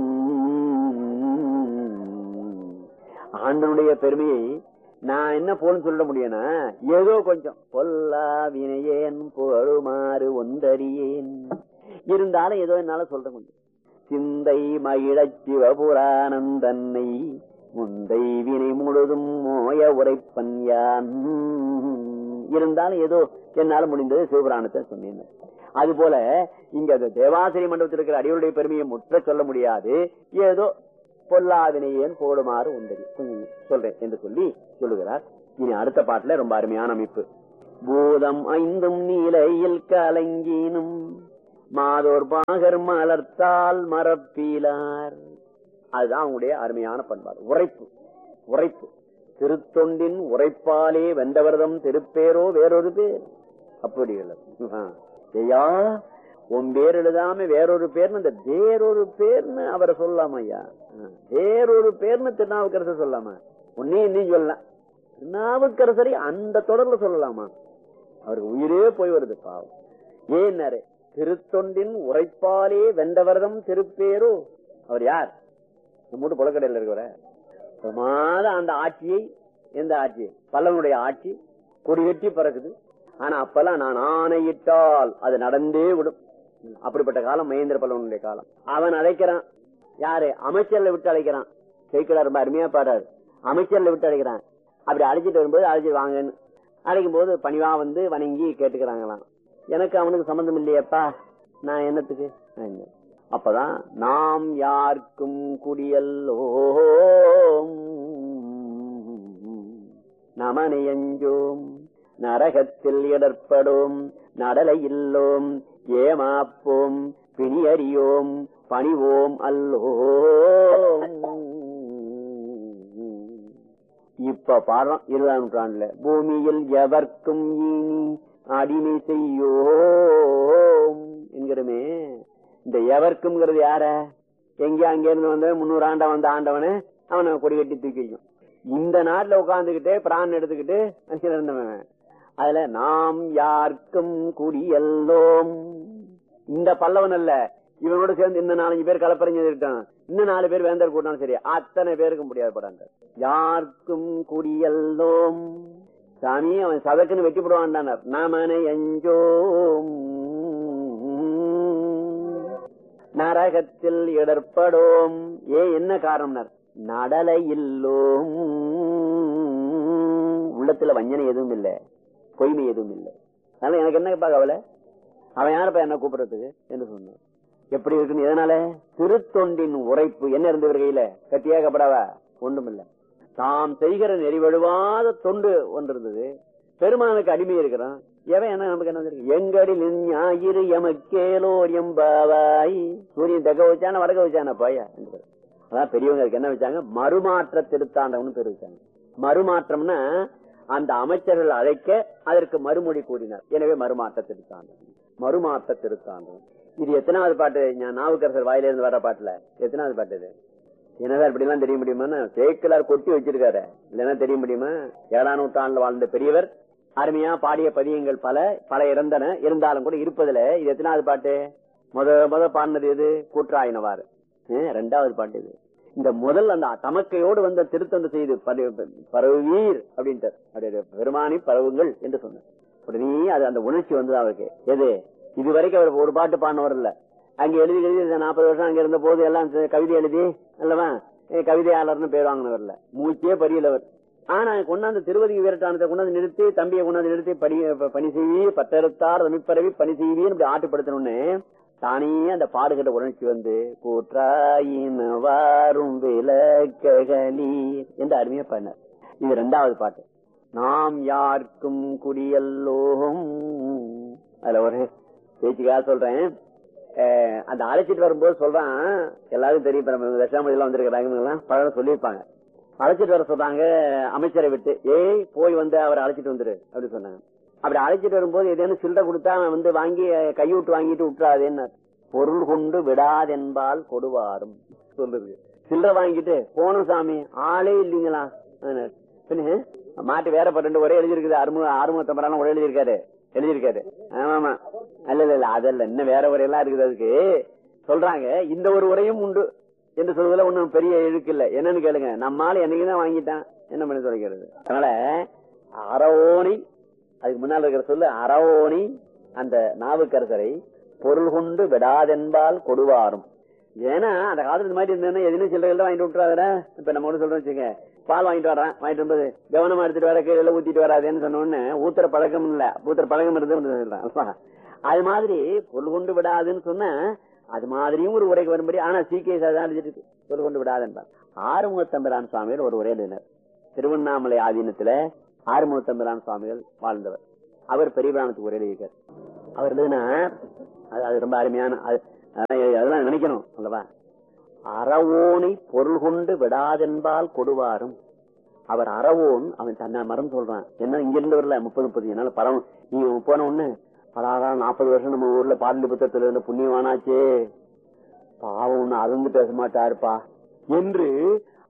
ஆண்டனுடைய பெருமையை நான் என்ன போன்னு சொல்ல முடியும்னா, ஏதோ கொஞ்சம் பொல்லாவினையேன் புகழுமாறு ஒன்றறியேன் இருந்தாலும் ஏதோ என்னால சொல்ற கொஞ்சம். சிந்தை மகிழ சிவபுராணம் தன்னை முந்தை வினை முழுதும் மோய உரைப்பன் யான் இருந்தாலும் ஏதோ என்னால முடிந்தது சிவபுராணத்தை சொன்னேன். அது போல இங்க தேவாசிரிய மண்டபத்தில் இருக்கிற அடிவருடைய பெருமையை முற்ற சொல்ல முடியாது, ஏதோ பொல்லாவினையேன் போடுமாறு உண்டது சொல்றேன் என்று சொல்லி சொல்லுகிறார். இனி அடுத்த பாட்டுல ரொம்ப அருமையான அமைப்பு. பூதம் ஐந்தும் நீலையில் கலங்கினும் மாதோர் பாகர் மலர்த்தால் மரப்பீலார். அதுதான் அவங்களுடைய அருமையான பண்பாடு. உரைப்பு உரைப்பு திருத்தொண்டின் உரைப்பாலே வெந்தவர்தம் திருப்பேரோ வேறொரு பேர். அப்படி ஐயா உன் பேர் எழுதாம வேறொரு பேர்னு இந்த வேறொரு பேர்னு அவரை சொல்லாம ஐயா, வேறொரு பேர்னு திருநாவுக்கரசர் சொல்லாம உன்னே நீ சொல்லலாம். திருநாவுக்கரசரை அந்த தொடர்ல சொல்லலாமா? அவருக்கு உயிரே போய் வருது பாவம். ஏன்னாரு திருத்தொண்டின் உரைப்பாலே வென்றவர்தம் திருப்பேரோ. அவர் யார்? நம்மூட்டு புலக்கடையில் இருக்கிற பிரமாத அந்த ஆட்சியை, எந்த ஆட்சி? பல்லவனுடைய ஆட்சி கொடி கட்டி பறக்குது. ஆனா அப்பெல்லாம் நான் ஆணையிட்டால் அது நடந்தே விடும். அப்படிப்பட்ட காலம் மகேந்திர பல்லவனுடைய காலம். அவன் அழைக்கிறான், யாரு? அமைச்சர்ல விட்டு அழைக்கிறான். சேக்கிழார் ரொம்ப அருமையா பாடுறாரு. அமைச்சர்ல விட்டு அழைக்கிறான். அப்படி அழைச்சிட்டு வரும்போது அழைச்சிட்டு வாங்கன்னு அழைக்கும் போது பணிவா வந்து வணங்கி கேட்டுக்கிறாங்களாம். எனக்கு அவனுக்கு சம்பந்தம் இல்லையப்பா, நான் என்னத்துக்கு? அப்பதான் நாம் யாருக்கும் குடியல்லோம் நமனையஞ்சோம் நரகத்தில் இடர்படும் நடலை இல்லோம் ஏமாப்போம் பிணியறியோம் பணிவோம் அல்லோம். இப்ப பாடுறோம் இருபதாம் நூற்றாண்டுல பூமியில் எவர்க்கும் இனி அடிமை செய்யோம் என்கிறமே. இந்த எவர்க்கும்ங்கிறது யார? எங்க அங்க இருந்து வந்த முன்னூறு ஆண்டா வந்த ஆண்டவனு அவனை கொடி கட்டி தூக்கி வைக்கும். இந்த நாட்டுல உட்கார்ந்துகிட்டே பிரான் எடுத்துக்கிட்டு இருந்தவன். அதுல நாம் யாருக்கும் குடியல்லோம். இந்த பல்லவன் அல்ல, இவனோட சேர்ந்து இந்த நாலஞ்சு பேர் கலப்பறிஞ்சிட்டான், இன்னும் நாலு பேர் வேந்தர் கூட்டாலும் சரி, அத்தனை பேருக்கு முடியாது படாங்க. யாருக்கும் குடியல்லோம். சாமி அவன் சதக்குன்னு வெட்டி போடுவான். நமனை அஞ்சோம் நரகத்தில் இடர்படோம். ஏ என்ன காரணம்? நடலை இல்லோம். உள்ளத்துல வஞ்சனை எதுவும் இல்லை, பொய்மை எதுவும் இல்லை. அதனால எனக்கு என்னப்பா கவலை? அவன் யாரப்பா என்ன கூப்பிடுறதுக்கு என்று சொன்னான். எப்படி இருக்குன்னு எதனால? திருத்தொண்டின் உரைப்பு என்ன இருந்த கையில கட்டியாக்கப்படாவா? ஒன்றும் இல்லை. தாம் செய்கிற நெறிவழுவாத தொண்டு ஒன்று இருந்தது. பெருமானுக்கு அடிமை இருக்கிறான். எவன் என்ன நமக்கு என்ன இருக்கு? எங்கடில் ஞாயிறு எமக்கேலோர் எம்பாவாய். சூரியன் தெக்க வச்சான வடக்க வச்சான பாயா. அதான் பெரியவங்களுக்கு என்ன வச்சாங்க? மறுமாற்ற திருத்தாண்டவன்னு பேர் வச்சாங்க. மறுமாற்றம்னா அந்த அமைச்சர்கள் அழைக்க அதற்கு மறுமொழி கூறினார். எனவே மறுமாற்ற திருத்தாண்டவன், மறுமாற்ற திருத்தாண்டவன். இது எத்தனாவது பாட்டு? நாவுக்கரசர் வாயில இருந்து வர்ற பாட்டுல எத்தனாவது பாட்டு இது? என்னதான் இப்படி எல்லாம் தெரிய முடியுமா? சேக்கிழார் கொட்டி வச்சிருக்காரு, இல்லைன்னா தெரிய முடியுமா? ஏழாம் நூற்றாண்டுல வாழ்ந்த பெரியவர் அருமையா பாடிய பதியங்கள் பல பல இறந்தன. இருந்தாலும் கூட இருப்பதுல இது எத்தனாவது பாட்டு? முத முத பாடினது எது? கூற்றாயினவாறு. ரெண்டாவது பாட்டு இது. இந்த முதல் அந்த தமக்கையோடு வந்த திருத்தொண்டு செய்து பரவுவீர் அப்படின்ட்டு பெருமானி பரவுங்கள் என்று சொன்னார். உடனே அது அந்த உணர்ச்சி வந்தது அவருக்கு. எது? இதுவரைக்கும் அவர் ஒரு பாட்டு பாடினவர் இல்ல. அங்க எழுதி எழுதி நாற்பது வருஷம் அங்க இருந்த போது எல்லாம் கவிதை எழுதி அல்லவா கவிதையாளர்னு பேர் வாங்கினவர்ல, மூச்சே பரியலவர். ஆனா கொண்டாந்து திருவதி வீரட்டானத்தை கொண்டாந்து நிறுத்தி, தம்பியை கொண்டாந்து நிறுத்தி பணி பணி செய்வி பத்தெடுத்தார் தமிழ்பரவி பணி செய்வின்னு இப்படி ஆட்டுப்படுத்தணும்னு தானே அந்த பாடுகிற உணர்ச்சி வந்து கூற்றாயின் வாரும் விளக்ககளீர் என்று அருமையா பண்ணார். இது ரெண்டாவது பாட்டு. நாம் யாருக்கும் குடியல்லோம். அதுல ஒரு பேச்சுக்காக சொல்றேன். அந்த அழைச்சிட்டு வரும்போது சொல்றான், எல்லாரும் தெரியும், தசாமதி எல்லாம் வந்திருக்கிறாங்க, பலரும் சொல்லியிருப்பாங்க. அழைச்சிட்டு வர சொல்றாங்க அமைச்சரை விட்டு, ஏய் போய் வந்து அவரை அழைச்சிட்டு வந்துரு அப்படி சொன்னாங்க. அப்படி அழைச்சிட்டு வரும்போது ஏதேனும் சில்லறை கொடுத்தா அவன் வந்து வாங்கி கைவிட்டு வாங்கிட்டு விட்டுறாதேன்னு. பொருள் கொண்டு விடாதென்பால் கொடுவாரும் சொல்லுது. சில்லறை வாங்கிட்டு போனோம் சாமி, ஆளே இல்லீங்களா? மாட்டு வேற பட்டு ஒரே எழுதிருக்குது, அறுமுக ஆறுமுகத்தம்பரான ஒரே எழுதியிருக்காரு எழுதியிருக்காரு ஆமா அல்ல இல்ல அதல்ல, இன்னும் வேற உரையெல்லாம் இருக்குது. அதுக்கு சொல்றாங்க இந்த ஒரு உரையும் உண்டு என்று சொல்வதில் ஒன்னும் பெரிய இழுக்கு இல்ல. என்னன்னு கேளுங்க, நம்மால என்னைக்குதான் வாங்கிட்டான், என்ன பண்ணி தொலைக்கிறது? அதனால அறவோணி, அதுக்கு முன்னால் இருக்கிற சொல்லு அறவோணி அந்த நாவுக்கரசரை பொருள் கொண்டு விடாதென்பால் கொடுவாரும். ஏன்னா அந்த காலத்துல இந்த மாதிரி இருந்ததுன்னா எதுவும் சில்லறை வாங்கிட்டு விட்டுறாத. இப்ப நம்ம ஒண்ணு சொல்றோம் வச்சுங்க, பால் வாங்கிட்டு வர்றான், வாங்கிட்டு வரும்போது கவனமா எடுத்துட்டு வர கீழே ஊத்திட்டு வராதுன்னு சொன்னோன்னு ஊத்துற பழக்கம் இல்ல, ஊத்துற பழக்கம் இருந்து அது மாதிரி பொருள் கொண்டு விடாதுன்னு சொன்ன அது மாதிரியும் ஒரு உரைக்கு வரும்படி. ஆனா சீக்கிய பொருள் கொண்டு விடாதுன்றார். ஆறுமுகத்தம்பிரான் சுவாமிகள் ஒரு உரை எழுதினார். திருவண்ணாமலை ஆதீனத்துல ஆறுமுகத்தம்பிரான் சுவாமிகள் வாழ்ந்தவர். அவர் பெரிய பிராணத்துக்கு உரை எழுதியிருக்கார். அவர் எழுதுனா அது ரொம்ப அருமையான, அதெல்லாம் நினைக்கணும் அல்லவா. அறவோனை பொருள் கொண்டு விடாதென்பால் கொடுவாரும். அவர் அறவோன், அவன் தன்னை மரம் சொல்றான். என்ன இங்க இருந்து வரல முப்பது முப்பது என்னால பரம் நீங்க போன ஒண்ணு பலாகா நாற்பது வருஷம் நம்ம ஊர்ல பாடலி புத்தகத்துல இருந்த புண்ணியவானாச்சே, பாவம் ஒண்ணு அதந்து பேச மாட்டாருப்பா என்று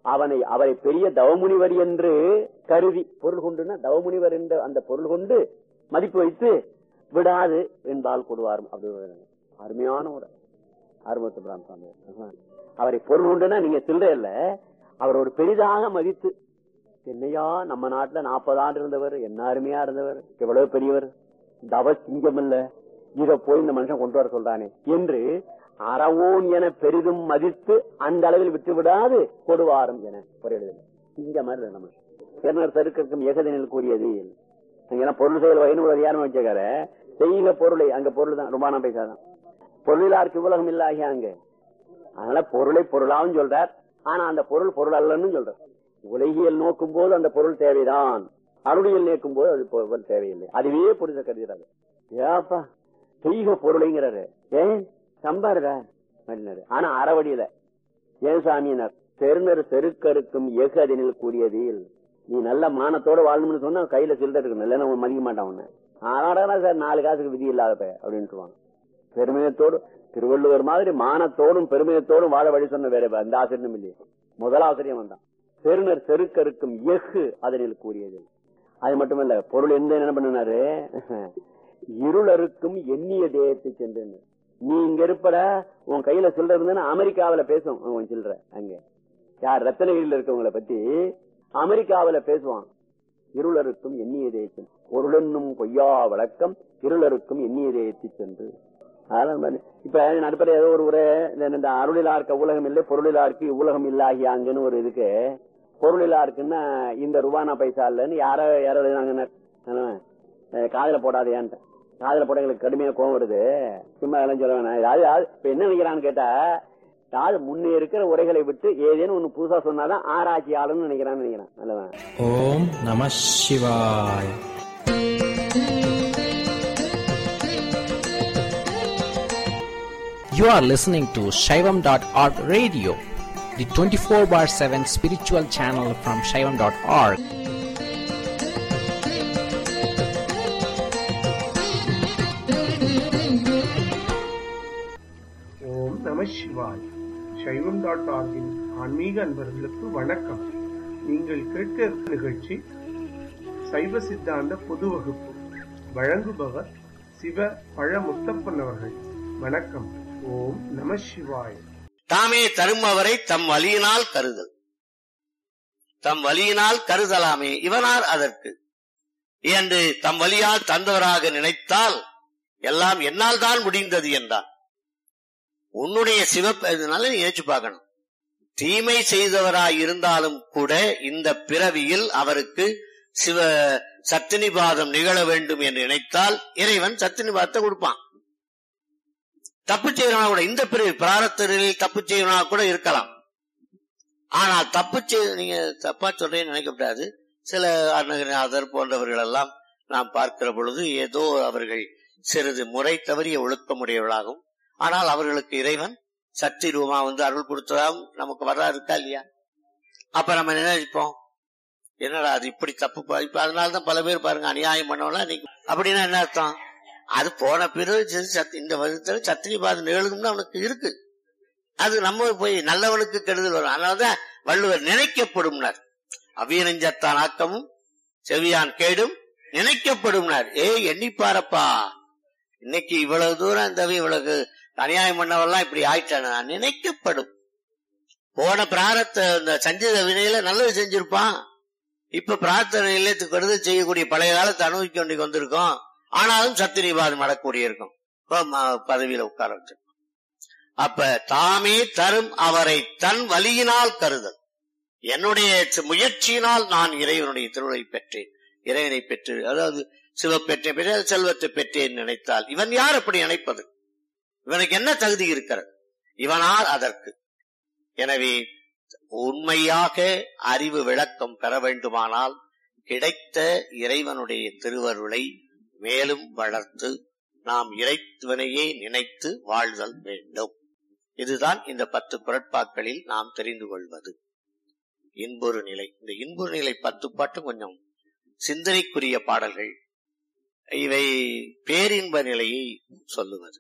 அவனை அவரை பெரிய தவமுனிவர் என்று கருதி பொருள் கொண்டுனா தவமுனிவர் என்ற அந்த பொருள் கொண்டு மதிப்பு வைத்து விடாது என்பால் கொடுவாரும். அப்படி அருமையான ஒரு அருமத்து பிராமசாமி. அவரை பொருள் கொண்டுனா நீங்க சில்லற இல்ல, அவர் ஒரு பெரிதாக மதித்து, என்னையா நம்ம நாட்டுல நாற்பது ஆண்டு இருந்தவர், என்ன அருமையா இருந்தவர், எவ்வளவு பெரியவர், தவ சிங்கம் இல்ல, இத போய் இந்த மனுஷன் கொண்டு வர சொல்றானே என்று அறவோன் என பெரிதும் மதித்து அந்த அளவில் விட்டு விடாது கொடுவாரும் என ஒரு எழுதுல இங்க மாதிரி நம்ம பெருநர் தருக்கம் ஏகதனில் கூறியது. பொருள் செயல் வகைன்னு ஒரு அதிகாரம் வச்சுக்கார, செய்க பொருளை, அங்க பொருள் தான் ரொம்ப நான் பேசாதான், பொருளாருக்கு உலகம் இல்லாகிய அங்க. அதனால பொருளை பொருளாவும் சொல்றார், ஆனா அந்த பொருள் பொருள் அல்லன்னு சொல்றார். உலகியல் நோக்கும் போது அந்த பொருள் தேவைதான், அருளியல் நேக்கும் போது அது பொருள் தேவையில்லை. அதுவே புரித கருதுறாரு. ஏப்பா செய்க பொருளைங்கிறாரு, ஏன் சம்பாருடா. ஆனா அறவடியில ஏன் சாமியினர் பெருநர் செருக்கருக்கும் ஏகதனில் கூறியதில் நீ நல்ல மானத்தோட வாழணும்னு சொன்னா கையில சில்லறை இருக்கணும், இல்லைன்னா மதிக்க மாட்டான் உன்ன. ஆனாடா சார் நாலு காசுக்கு விதி இல்லாத அப்படின்ட்டுவாங்க. பெருமிதத்தோடு திருவள்ளுவர் மாதிரி மானத்தோடும் பெருமிதத்தோடும் வாழ வழி சொன்ன வேற அந்த ஆசிரியரும் இல்லையே, முதல் ஆசிரியம் வந்தான். பெருநர் செருக்கருக்கும் எஃகு அதனில் கூறியது. அது மட்டுமல்ல, பொருள் எந்த என்ன பண்ணினாரு, இருளருக்கும் எண்ணிய தேயத்தை சென்று, நீ இங்க இருப்பட உன் கையில சில்லற இருந்தா அமெரிக்காவில பேசும் உன் சில்லற. அங்க யார் ரத்தனகிரியில இருக்கவங்களை பத்தி அமெரிக்காவில பேசுவான். இருளருக்கும் எண்ணிய தேயத்தின் பொருளென்னும் பொய்யா வழக்கம் இருளருக்கும் எண்ணிய தேயத்தை சென்று. அதனால இப்ப நடுப்பற ஏதோ ஒரு உரை, இந்த அருளிலார்க்க உலகம் இல்லை பொருளிலாருக்கு உலகம் இல்லாகியாங்கன்னு ஒரு இதுக்கு, பொருளிலாருக்குன்னா இந்த ரூபானா பைசா இல்லன்னு யாரோ யாரோ எழுதினாங்க. காதல போடாதையான்ட்டு, காதல போட எங்களுக்கு கடுமையா கோவம் வருது, சும்மா எல்லாம் சொல்ல வேணாம். அதாவது இப்ப என்ன நினைக்கிறான்னு கேட்டா, அதாவது முன்னே இருக்கிற உரைகளை விட்டு ஏதேனும் ஒண்ணு புதுசா சொன்னாதான் ஆராய்ச்சி ஆளுன்னு நினைக்கிறான்னு நினைக்கிறான். நல்லவன். ஓம் நம சிவாய். You are listening to Shaivam dot org radio, the twenty-four bar seven spiritual channel from Shaivam dot org. ஓம் நம சிவாய். சைவம் டாட் ஆர்கின் ஆன்மீக அன்பர்களுக்கு வணக்கம். நீங்கள் கேட்க இருக்கும் நிகழ்ச்சி சைவ சித்தாந்த பொது வகுப்பு. வழங்குபவர் சிவ பழ முத்தப்பன் அவர்கள். வணக்கம். ஓம் நம சிவாய். தாமே தரும் அவரை தம் வலியினால் கருதல், தம் வலியினால் கருதலாமே இவனார் அதற்கு என்று தம் வலியால் தந்தவராக நினைத்தால் எல்லாம் என்னால் தான் முடிந்தது என்றார். உன்னுடைய சிவப்பதனால நீ ஏற்று பார்க்கணும். தீமை செய்தவராய் இருந்தாலும் கூட இந்த பிறவியில் அவருக்கு சிவ சத்தினிபாதம் நிகழ வேண்டும் என்று நினைத்தால் இறைவன் சத்தினிபாதத்தை கொடுப்பான். தப்பு செய்யறவனா கூட இந்த பிறவி பிராரத்தரில் தப்பு செய்யறவனா கூட இருக்கலாம். ஆனால் தப்பு செய்ய நீங்க தப்பா சொல்றேன்னு நினைக்கக்கூடாது. சில அருணகிரிநாதர் போன்றவர்கள் எல்லாம் நாம் பார்க்கிற பொழுது ஏதோ அவர்கள் சிறிது முறை தவறிய ஒழுக்கமுடையவர்களாகும். ஆனால் அவர்களுக்கு இறைவன் சக்தி ரூபா வந்து அருள் கொடுத்ததாம் நமக்கு வரலாறு இருக்கா இல்லையா? அப்ப நம்ம நினைப்போம், என்னடா அது இப்படி தப்பு. இப்ப அதனாலதான் பல பேர் பாருங்க அநியாயம் பண்ணவெல்லாம் நீங்க அப்படின்னா என்ன அர்த்தம்? அது போன பிறகு இந்த வருஷத்துல சத்திரிபாதம் நிகழ்வுன்னு அவனுக்கு இருக்கு. அது நம்ம போய் நல்லவனுக்கு கெடுதல் வரும். அதனாலதான் வள்ளுவர் நினைக்கப்படும்னார். அவ்வியனஞ்சத்தான் ஆக்கமும் செவியான் கேடும் நினைக்கப்படும்னார். ஏய் எண்ணிப்பாரப்பா, இன்னைக்கு இவ்வளவு தூரம் இந்த இவ்வளவு அநியாயம் பண்ணவெல்லாம் இப்படி ஆயிட்டான நினைக்கப்படும். போன பிராரத்த இந்த சஞ்சித வினையில நல்லது செஞ்சிருப்பான். இப்ப பிரார்த்தனை இல்லத்துக்கு கருது செய்யக்கூடிய பழைய காலத்தை அனுபவிக்க வேண்டி வந்திருக்கோம். ஆனாலும் சத்திரிவாதம் நடக்கூடிய இருக்கும் பதவியில உட்கார வச்சு. அப்ப தாமே தரும் அவரை தன் வலியினால் கருதல். என்னுடைய முயற்சியினால் நான் இறைவனுடைய திருவுரை பெற்றேன், இறைவனை பெற்று அதாவது சிவப்பெற்ற பெற்ற செல்வத்தை பெற்றேன் நினைத்தால் இவன் யார் அப்படி நினைப்பது? இவனுக்கு என்ன தகுதி இருக்கிறது? இவனால் அதற்கு. எனவே உண்மையாக அறிவு விளக்கம் பெற வேண்டுமானால் கிடைத்த இறைவனுடைய திருவருளை மேலும் வளர்த்து நாம் இறைவனையே நினைத்து வாழ்தல் வேண்டும். இதுதான் இந்த பத்து குறட்பாக்களில் நாம் தெரிந்து கொள்வது. இன்பொரு நிலை, இந்த இன்பொரு நிலை பத்து பாட்டு கொஞ்சம் சிந்தனைக்குரிய பாடல்கள். இவை பேரின்ப நிலையை சொல்லுவது.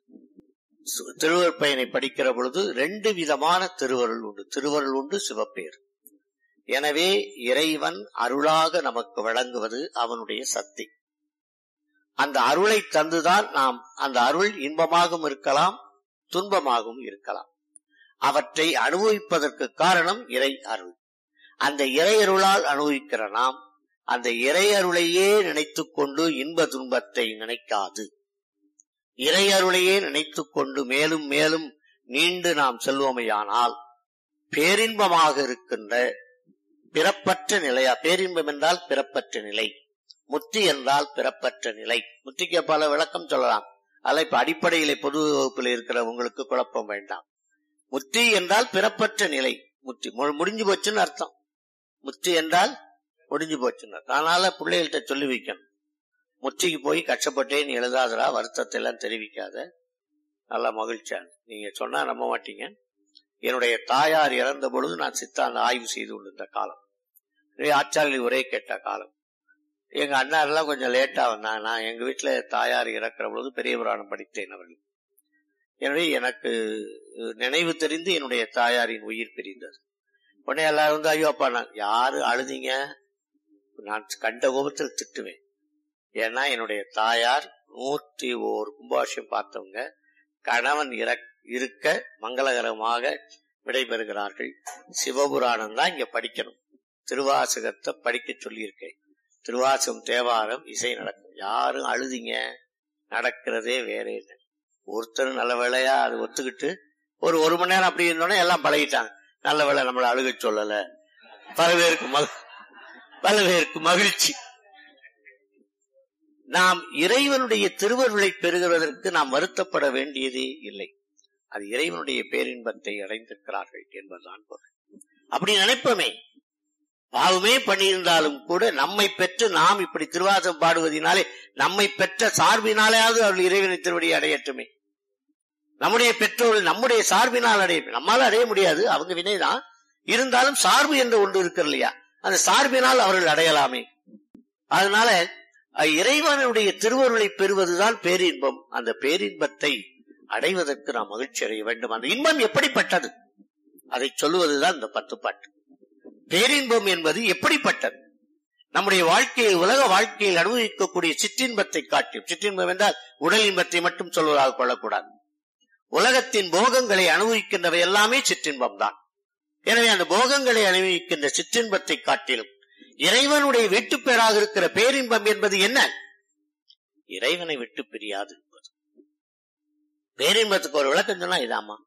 திருவருட்பயனை படிக்கிற பொழுது ரெண்டு விதமான திருவருள் உண்டு. திருவருள் உண்டு, சிவப்பேர். எனவே இறைவன் அருளாக நமக்கு வழங்குவது அவனுடைய சக்தி. அந்த அருளை தந்துதான் நாம் அந்த அருள் இன்பமாகவும் இருக்கலாம், துன்பமாகவும் இருக்கலாம். அவற்றை அனுபவிப்பதற்கு காரணம் இறை அருள். அந்த இறை அருளால் அனுபவிக்கிற நாம் அந்த இறை அருளையே நினைத்துக் கொண்டு இன்ப துன்பத்தை நினைக்காது, இறை அருளையே நினைத்துக் கொண்டு மேலும் மேலும் நீண்டு நாம் செல்வோமையானால் பேரின்பமாக இருக்கின்ற பிறப்பற்ற நிலையா, பேரின்பம் என்றால் பிறப்பற்ற நிலை, முத்தி என்றால் பிறப்பற்ற நிலை. முத்திக்கு பல விளக்கம் சொல்லலாம். அதில் இப்ப அடிப்படையிலே பொது வகுப்பில் இருக்கிற உங்களுக்கு குழப்பம் வேண்டாம். முத்தி என்றால் பிறப்பற்ற நிலை, முத்தி முடிஞ்சு போச்சுன்னு அர்த்தம். முத்தி என்றால் முடிஞ்சு போச்சுன்னு. அதனால பிள்ளைகள்கிட்ட சொல்லி வைக்கணும், முத்திக்கு போய் கஷ்டப்பட்டேன்னு எழுதாதரா, வருத்தத்தை எல்லாம் தெரிவிக்காத, நல்ல மகிழ்ச்சியா. நீங்க சொன்னா நம்ப மாட்டீங்க. என்னுடைய தாயார் இறந்த பொழுது நான் சித்தாந்த ஆய்வு செய்து கொண்டிருந்த காலம், ஆச்சாரியர்கள் ஒரே கேட்ட காலம். எங்க அண்ணாரெல்லாம் கொஞ்சம் லேட்டா வந்தாங்க. நான் எங்க வீட்டுல தாயார் இறக்கிற பொழுது பெரிய புராணம் படித்தேன் அவர்கள். எனவே எனக்கு நினைவு தெரிந்து என்னுடைய தாயாரின் உயிர் பிரிந்தது. உடனே எல்லாரும் வந்து ஐயோ அப்பா நான் யாரு அழுதிங்க, நான் கண்ட கோபத்தில் திட்டுவேன். ஏன்னா என்னுடைய தாயார் நூற்றி ஓர் கும்பாபிஷேகம் பார்த்தவங்க, கணவன் இருக்க மங்களகரமாக விடைபெறுகிறார்கள். சிவபுராணம் தான் இங்க படிக்கணும், திருவாசகத்தை படிக்க சொல்லியிருக்கேன். திருவாசகம் தேவாரம் இசை நடக்கும். யாரும் அழுதிங்க, நடக்கிறதே வேற என்ன. ஒருத்தர் நல்ல வேலையா அது ஒத்துக்கிட்டு ஒரு ஒரு மணி நேரம் அப்படி இருந்தோன்னே எல்லாம் பழகிட்டாங்க. நல்ல வேலை நம்மளை அழுக சொல்லல. பல பேருக்கு மக பல பேருக்கு மகிழ்ச்சி. நாம் இறைவனுடைய திருவருளை பெறுகிறதற்கு நாம் வருத்தப்பட வேண்டியதே இல்லை. அது இறைவனுடைய பேரின்பத்தை அடைந்திருக்கிறார்கள் என்பதுதான் பொருள். அப்படி நினைப்போமே, பாவமே பண்ணியிருந்தாலும் கூட நம்மை பெற்று நாம் இப்படி திருவாசகம் பாடுவதனாலே நம்மை பெற்ற சார்பினாலேயாவது அவர்கள் இறைவனை திருவடி அடையட்டுமே. நம்முடைய பெற்றோர்கள் நம்முடைய சார்பினால் அடைய, நம்மால அடைய முடியாது, அவங்க வினைதான். இருந்தாலும் சார்பு என்று ஒன்று இருக்கு இல்லையா, அந்த சார்பினால் அவர்கள் அடையலாமே. அதனால இறைவனுடைய திருவருளை பெறுவதுதான் பேரின்பம். அந்த பேரின்பத்தை அடைவதற்கு நாம் மகிழ்ச்சி அடைய வேண்டும். அந்த இன்பம் எப்படிப்பட்டது அதை சொல்லுவதுதான் இந்த பத்து பாட்டு. பேரின்பம் என்பது எப்படிப்பட்டது? நம்முடைய வாழ்க்கையை, உலக வாழ்க்கையில் அனுபவிக்கக்கூடிய சிற்றின்பத்தை காட்டும். சிற்றின்பம் என்றால் உடல் இன்பத்தை மட்டும் சொல்வதாக கொள்ளக்கூடாது. உலகத்தின் போகங்களை அனுபவிக்கின்றவை எல்லாமே சிற்றின்பம் தான். எனவே அந்த போகங்களை அனுபவிக்கின்ற சிற்றின்பத்தை காட்டிலும் இறைவனுடைய வீட்டு பேராக இருக்கிற பேரின்பம் என்பது என்ன? இறைவனை விட்டு பிரியாது என்பது. பேரின்பத்துக்கு ஒரு விளக்கம் சொன்னா இதாமா,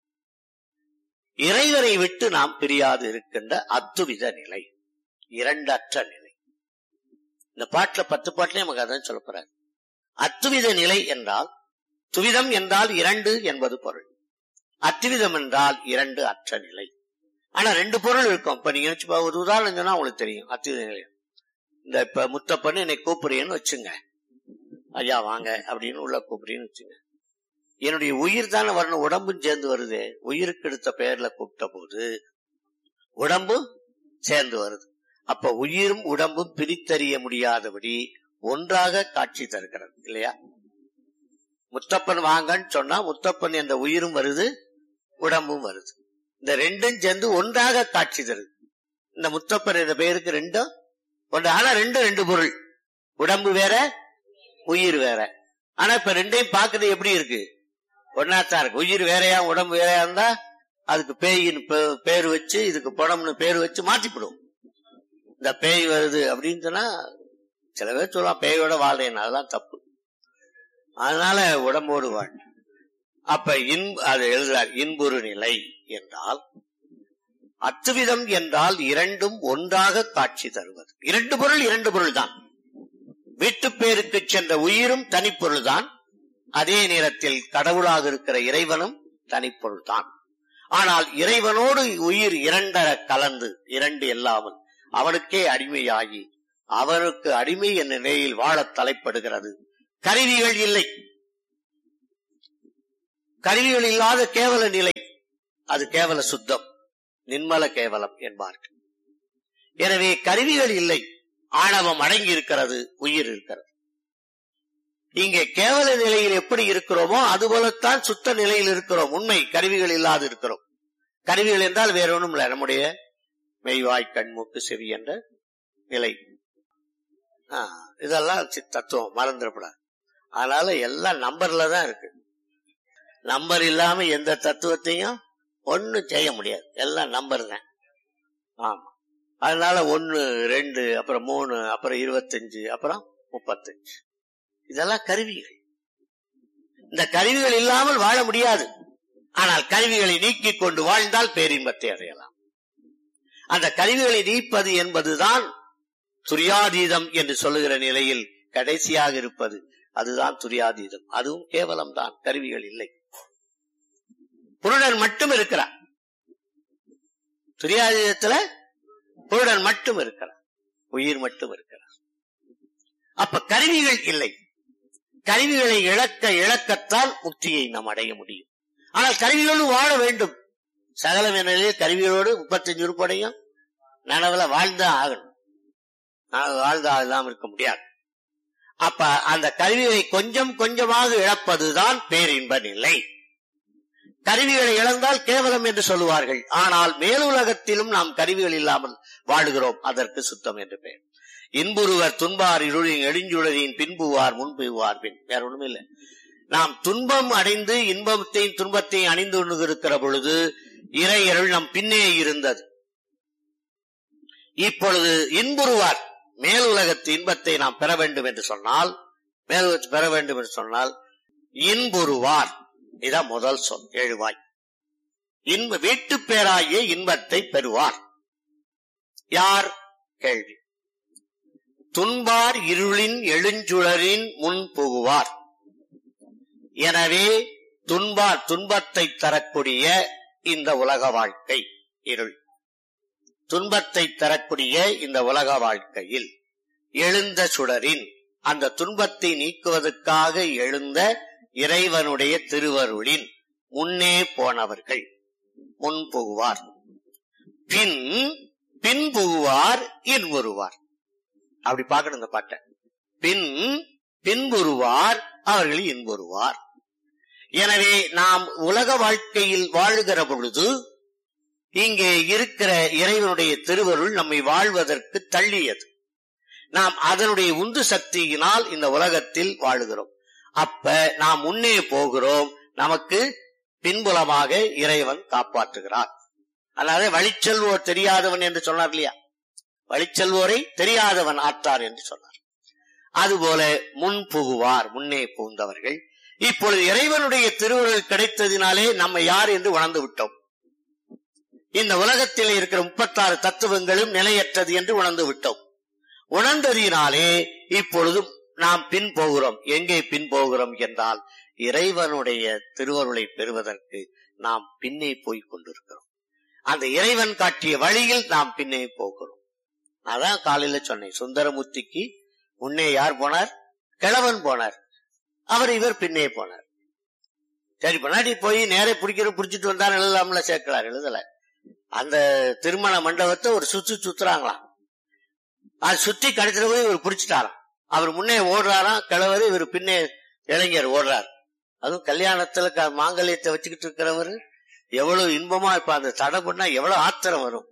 இறைவனை விட்டு நாம் பிரியாது இருக்கின்ற அத்துவித நிலை, இரண்டற்ற நிலை. இந்த பாட்டுல பத்து பாட்டுல நமக்கு அதான் சொல்ல போறாரு. அத்துவித நிலை என்றால், துவிதம் என்றால் இரண்டு என்பது பொருள், அத்துவிதம் என்றால் இரண்டு அற்ற நிலை. ஆனா ரெண்டு பொருள் இருக்கும். இப்ப நீங்க நினைச்சு ஒரு உதாரணம் சொன்னா உங்களுக்கு தெரியும். அத்துவித நிலை, இந்த இப்ப முத்தப்பன்னு என்னை கூப்பிடுறேன்னு வச்சுங்க, ஐயா வாங்க அப்படின்னு உள்ள கூப்பிடுறேன்னு வச்சுங்க, என்னுடைய உயிர் தானே வரணும், உடம்பும் சேர்ந்து வருது. உயிருக்கு எடுத்த பெயர்ல கூப்பிட்ட போது உடம்பும் சேர்ந்து வருது. அப்ப உயிரும் உடம்பும் பிரித்தறிய முடியாதபடி ஒன்றாக காட்சி தருகிறது இல்லையா? முத்தப்பன் வாங்கன்னு சொன்னா முத்தப்பன் என்ற உயிரும் வருது, உடம்பும் வருது. இந்த ரெண்டும் சேர்ந்து ஒன்றாக காட்சி தருது. இந்த முத்தப்பன் என்ற பெயருக்கு ரெண்டும் ஒன்று. ஆனா ரெண்டு ரெண்டு பொருள், உடம்பு வேற உயிர் வேற. ஆனா இப்ப ரெண்டையும் பாக்குறது எப்படி இருக்கு? ஒன்னாத்தான் இருக்கு. உயிர் வேறையா உடம்பு வேறையா இருந்தா அதுக்கு பேயின்னு பேரு வச்சு, இதுக்கு படம்னு பேரு வச்சு மாத்திப்பிடும். இந்த பேய் வருது அப்படின்னு சொன்னா சில பேர் சொல்லலாம் பேயோட வாழ்றேன், அதெல்லாம் தப்பு. அதனால உடம்போடு வாழ். அப்ப இன் அது எழுதுறார், இன்புறு நிலை என்றால் அத்துவிதம் என்றால் இரண்டும் ஒன்றாக காட்சி தருவது. இரண்டு பொருள் இரண்டு பொருள் தான். வீட்டு பேருக்கு சென்ற உயிரும் தனிப்பொருள் தான், அதே நேரத்தில் கடவுளாக இருக்கிற இறைவனும் தனிப்பொருள் தான். ஆனால் இறைவனோடு உயிர் இரண்டர கலந்து, இரண்டு இல்லாமல் அவனுக்கே அடிமையாகி அவனுக்கு அடிமை என்ற நிலையில் வாழ தலைப்படுகிறது. கருவிகள் இல்லை, கருவிகள் இல்லாத கேவல நிலை, அது கேவல சுத்தம், நிர்மல கேவலம் என்பார்கள். எனவே கருவிகள் இல்லை, ஆணவம் அடங்கி இருக்கிறது, உயிர் இருக்கிறது. இங்கே கேவல நிலையில் எப்படி இருக்கிறோமோ அதுபோலத்தான் சுத்த நிலையில் இருக்கிறோம். உண்மை, கருவிகள் இல்லாது இருக்கிறோம். கருவிகள் என்றால் வேற ஒன்றும் இல்லை, நம்முடைய மெய்வாய் கண்மூக்கு செவி என்ற நிலை. இதெல்லாம் தத்துவம் மறந்துடக்கூடாது. அதனால எல்லாம் நம்பர்ல தான் இருக்கு. நம்பர் இல்லாம எந்த தத்துவத்தையும் ஒன்னும் செய்ய முடியாது. எல்லாம் நம்பர் தான். ஆமா. அதனால ஒன்னு ரெண்டு அப்புறம் மூணு அப்புறம் இருபத்தஞ்சு அப்புறம் முப்பத்தஞ்சு இதெல்லாம் கருவிகள். இந்த கருவிகள் இல்லாமல் வாழ முடியாது. ஆனால் கருவிகளை நீக்கிக் கொண்டு வாழ்ந்தால் பேரின்பத்தை அடையலாம். அந்த கருவிகளை நீப்பது என்பதுதான் துரியாதீதம் என்று சொல்லுகிற நிலையில் கடைசியாக இருப்பது. அதுதான் துரியாதீதம். அதுவும் கேவலம் தான், கருவிகள் இல்லை. புருடன் மட்டும் இருக்கிறார். துரியாதீதத்துல புருடன் மட்டும் இருக்கிறார், உயிர் மட்டும் இருக்கிறார். அப்ப கருவிகள் இல்லை. கருவிகளை இழக்க இழக்கத்தான் முக்தியை நாம் அடைய முடியும். ஆனால் கருவிகளோடு வாழ வேண்டும். சகல நிலையிலே கருவிகளோடு முப்பத்தஞ்சு உறுப்படையும் நனவுல வாழ்ந்தா ஆகணும். வாழ்ந்தா இல்லாம இருக்க முடியாது. அப்ப அந்த கருவிகளை கொஞ்சம் கொஞ்சமாக இழப்பதுதான் பேரின்ப நிலை. கருவிகளை இழந்தால் கேவலம் என்று சொல்லுவார்கள். ஆனால் மேலுலகத்திலும் நாம் கருவிகள் இல்லாமல் வாழுகிறோம். அதற்கு சுத்தம் என்று பெயர். இன்புருவர் துன்பார் இருளின் எழிஞ்சுழலின் பின்புவார் முன்புவார் பின். வேற ஒண்ணுமே இல்லை. நாம் துன்பம் அடைந்து இன்பத்தையும் துன்பத்தையும் அணிந்து கொண்டிருக்கிற பொழுது இறையருள் நம் பின்னே இருந்தது. இப்பொழுது இன்புருவார் மேலுலகத்து இன்பத்தை நாம் பெற வேண்டும் என்று சொன்னால், மேலுலகத்தை பெற வேண்டும் என்று சொன்னால் இன்புருவார், இதான் முதல் சொல். ஏழுவாய். இன்ப வீட்டு பேராகிய இன்பத்தை பெறுவார். யார்? கேள்வி. துன்பார் இருளின் எழுஞ்சுழலின் முன் புகுவார். எனவே துன்பார் துன்பத்தை தரக்கூடிய இந்த உலக வாழ்க்கை இருள், துன்பத்தை தரக்கூடிய இந்த உலக வாழ்க்கையில் எழுந்த சுடரின் அந்த துன்பத்தை நீக்குவதற்காக எழுந்த இறைவனுடைய திருவருளின் முன்னே போனவர்கள் முன் புகுவார். பின் பின் புகுவார் இன்புறுவார். அப்படி பார்க்கணும் இந்த பாட்டை. பின் பின்புறுவார், அவர்கள் இன்புறுவார். எனவே நாம் உலக வாழ்க்கையில் வாழுகிற பொழுது இங்கே இருக்கிற இறைவனுடைய திருவருள் நம்மை வாழ்வதற்கு தள்ளியது. நாம் அதனுடைய உந்து சக்தியினால் இந்த உலகத்தில் வாழுகிறோம். அப்ப நாம் முன்னே போகிறோம். நமக்கு பின்புலமாக இறைவன் காப்பாற்றுகிறார். அதாவது வழிச்செல்வோர் தெரியாதவன் என்று சொன்னார் இல்லையா? வழிச்செல்வோரை தெரியாதவன் ஆற்றார் என்று சொன்னார். அதுபோல முன் புகுவார், முன்னே புகுந்தவர்கள். இப்பொழுது இறைவனுடைய திருவருள் கிடைத்ததினாலே நம்ம யார் என்று உணர்ந்து விட்டோம். இந்த உலகத்தில் இருக்கிற முப்பத்தாறு தத்துவங்களும் நிலையற்றது என்று உணர்ந்து விட்டோம். உணர்ந்ததினாலே இப்பொழுது நாம் பின் போகிறோம். எங்கே பின் போகிறோம் என்றால் இறைவனுடைய திருவருளை பெறுவதற்கு நாம் பின்னே போய் கொண்டிருக்கிறோம். அந்த இறைவன் காட்டிய வழியில் நாம் பின்னே போகிறோம். அதான் காலையில சொன்னேன். சுந்தரமூர்த்திக்கு முன்னே யார் போனார்? கிழவன் போனார். அவர் இவர் பின்னே போனார். சரி, பின்னாடி போய் நேரே பிடிக்கிற பிடிச்சிட்டு வந்தார் எழுதலாம்ல, சேர்க்கிறார். எழுதல. அந்த திருமண மண்டபத்தை ஒரு சுத்து சுத்துறாங்களாம். அது சுத்தி கடைசில போய் இவர் பிடிச்சிட்டாராம். அவர் முன்னே ஓடுறாராம் கிழவர், இவர் பின்னே இளைஞர் ஓடுறார். அதுவும் கல்யாணத்துல மாங்கல்யத்தை வச்சுக்கிட்டு இருக்கிறவர் எவ்வளவு இன்பமா இப்ப அந்த தடை பண்ணா எவ்வளவு ஆத்திரம் வரும்.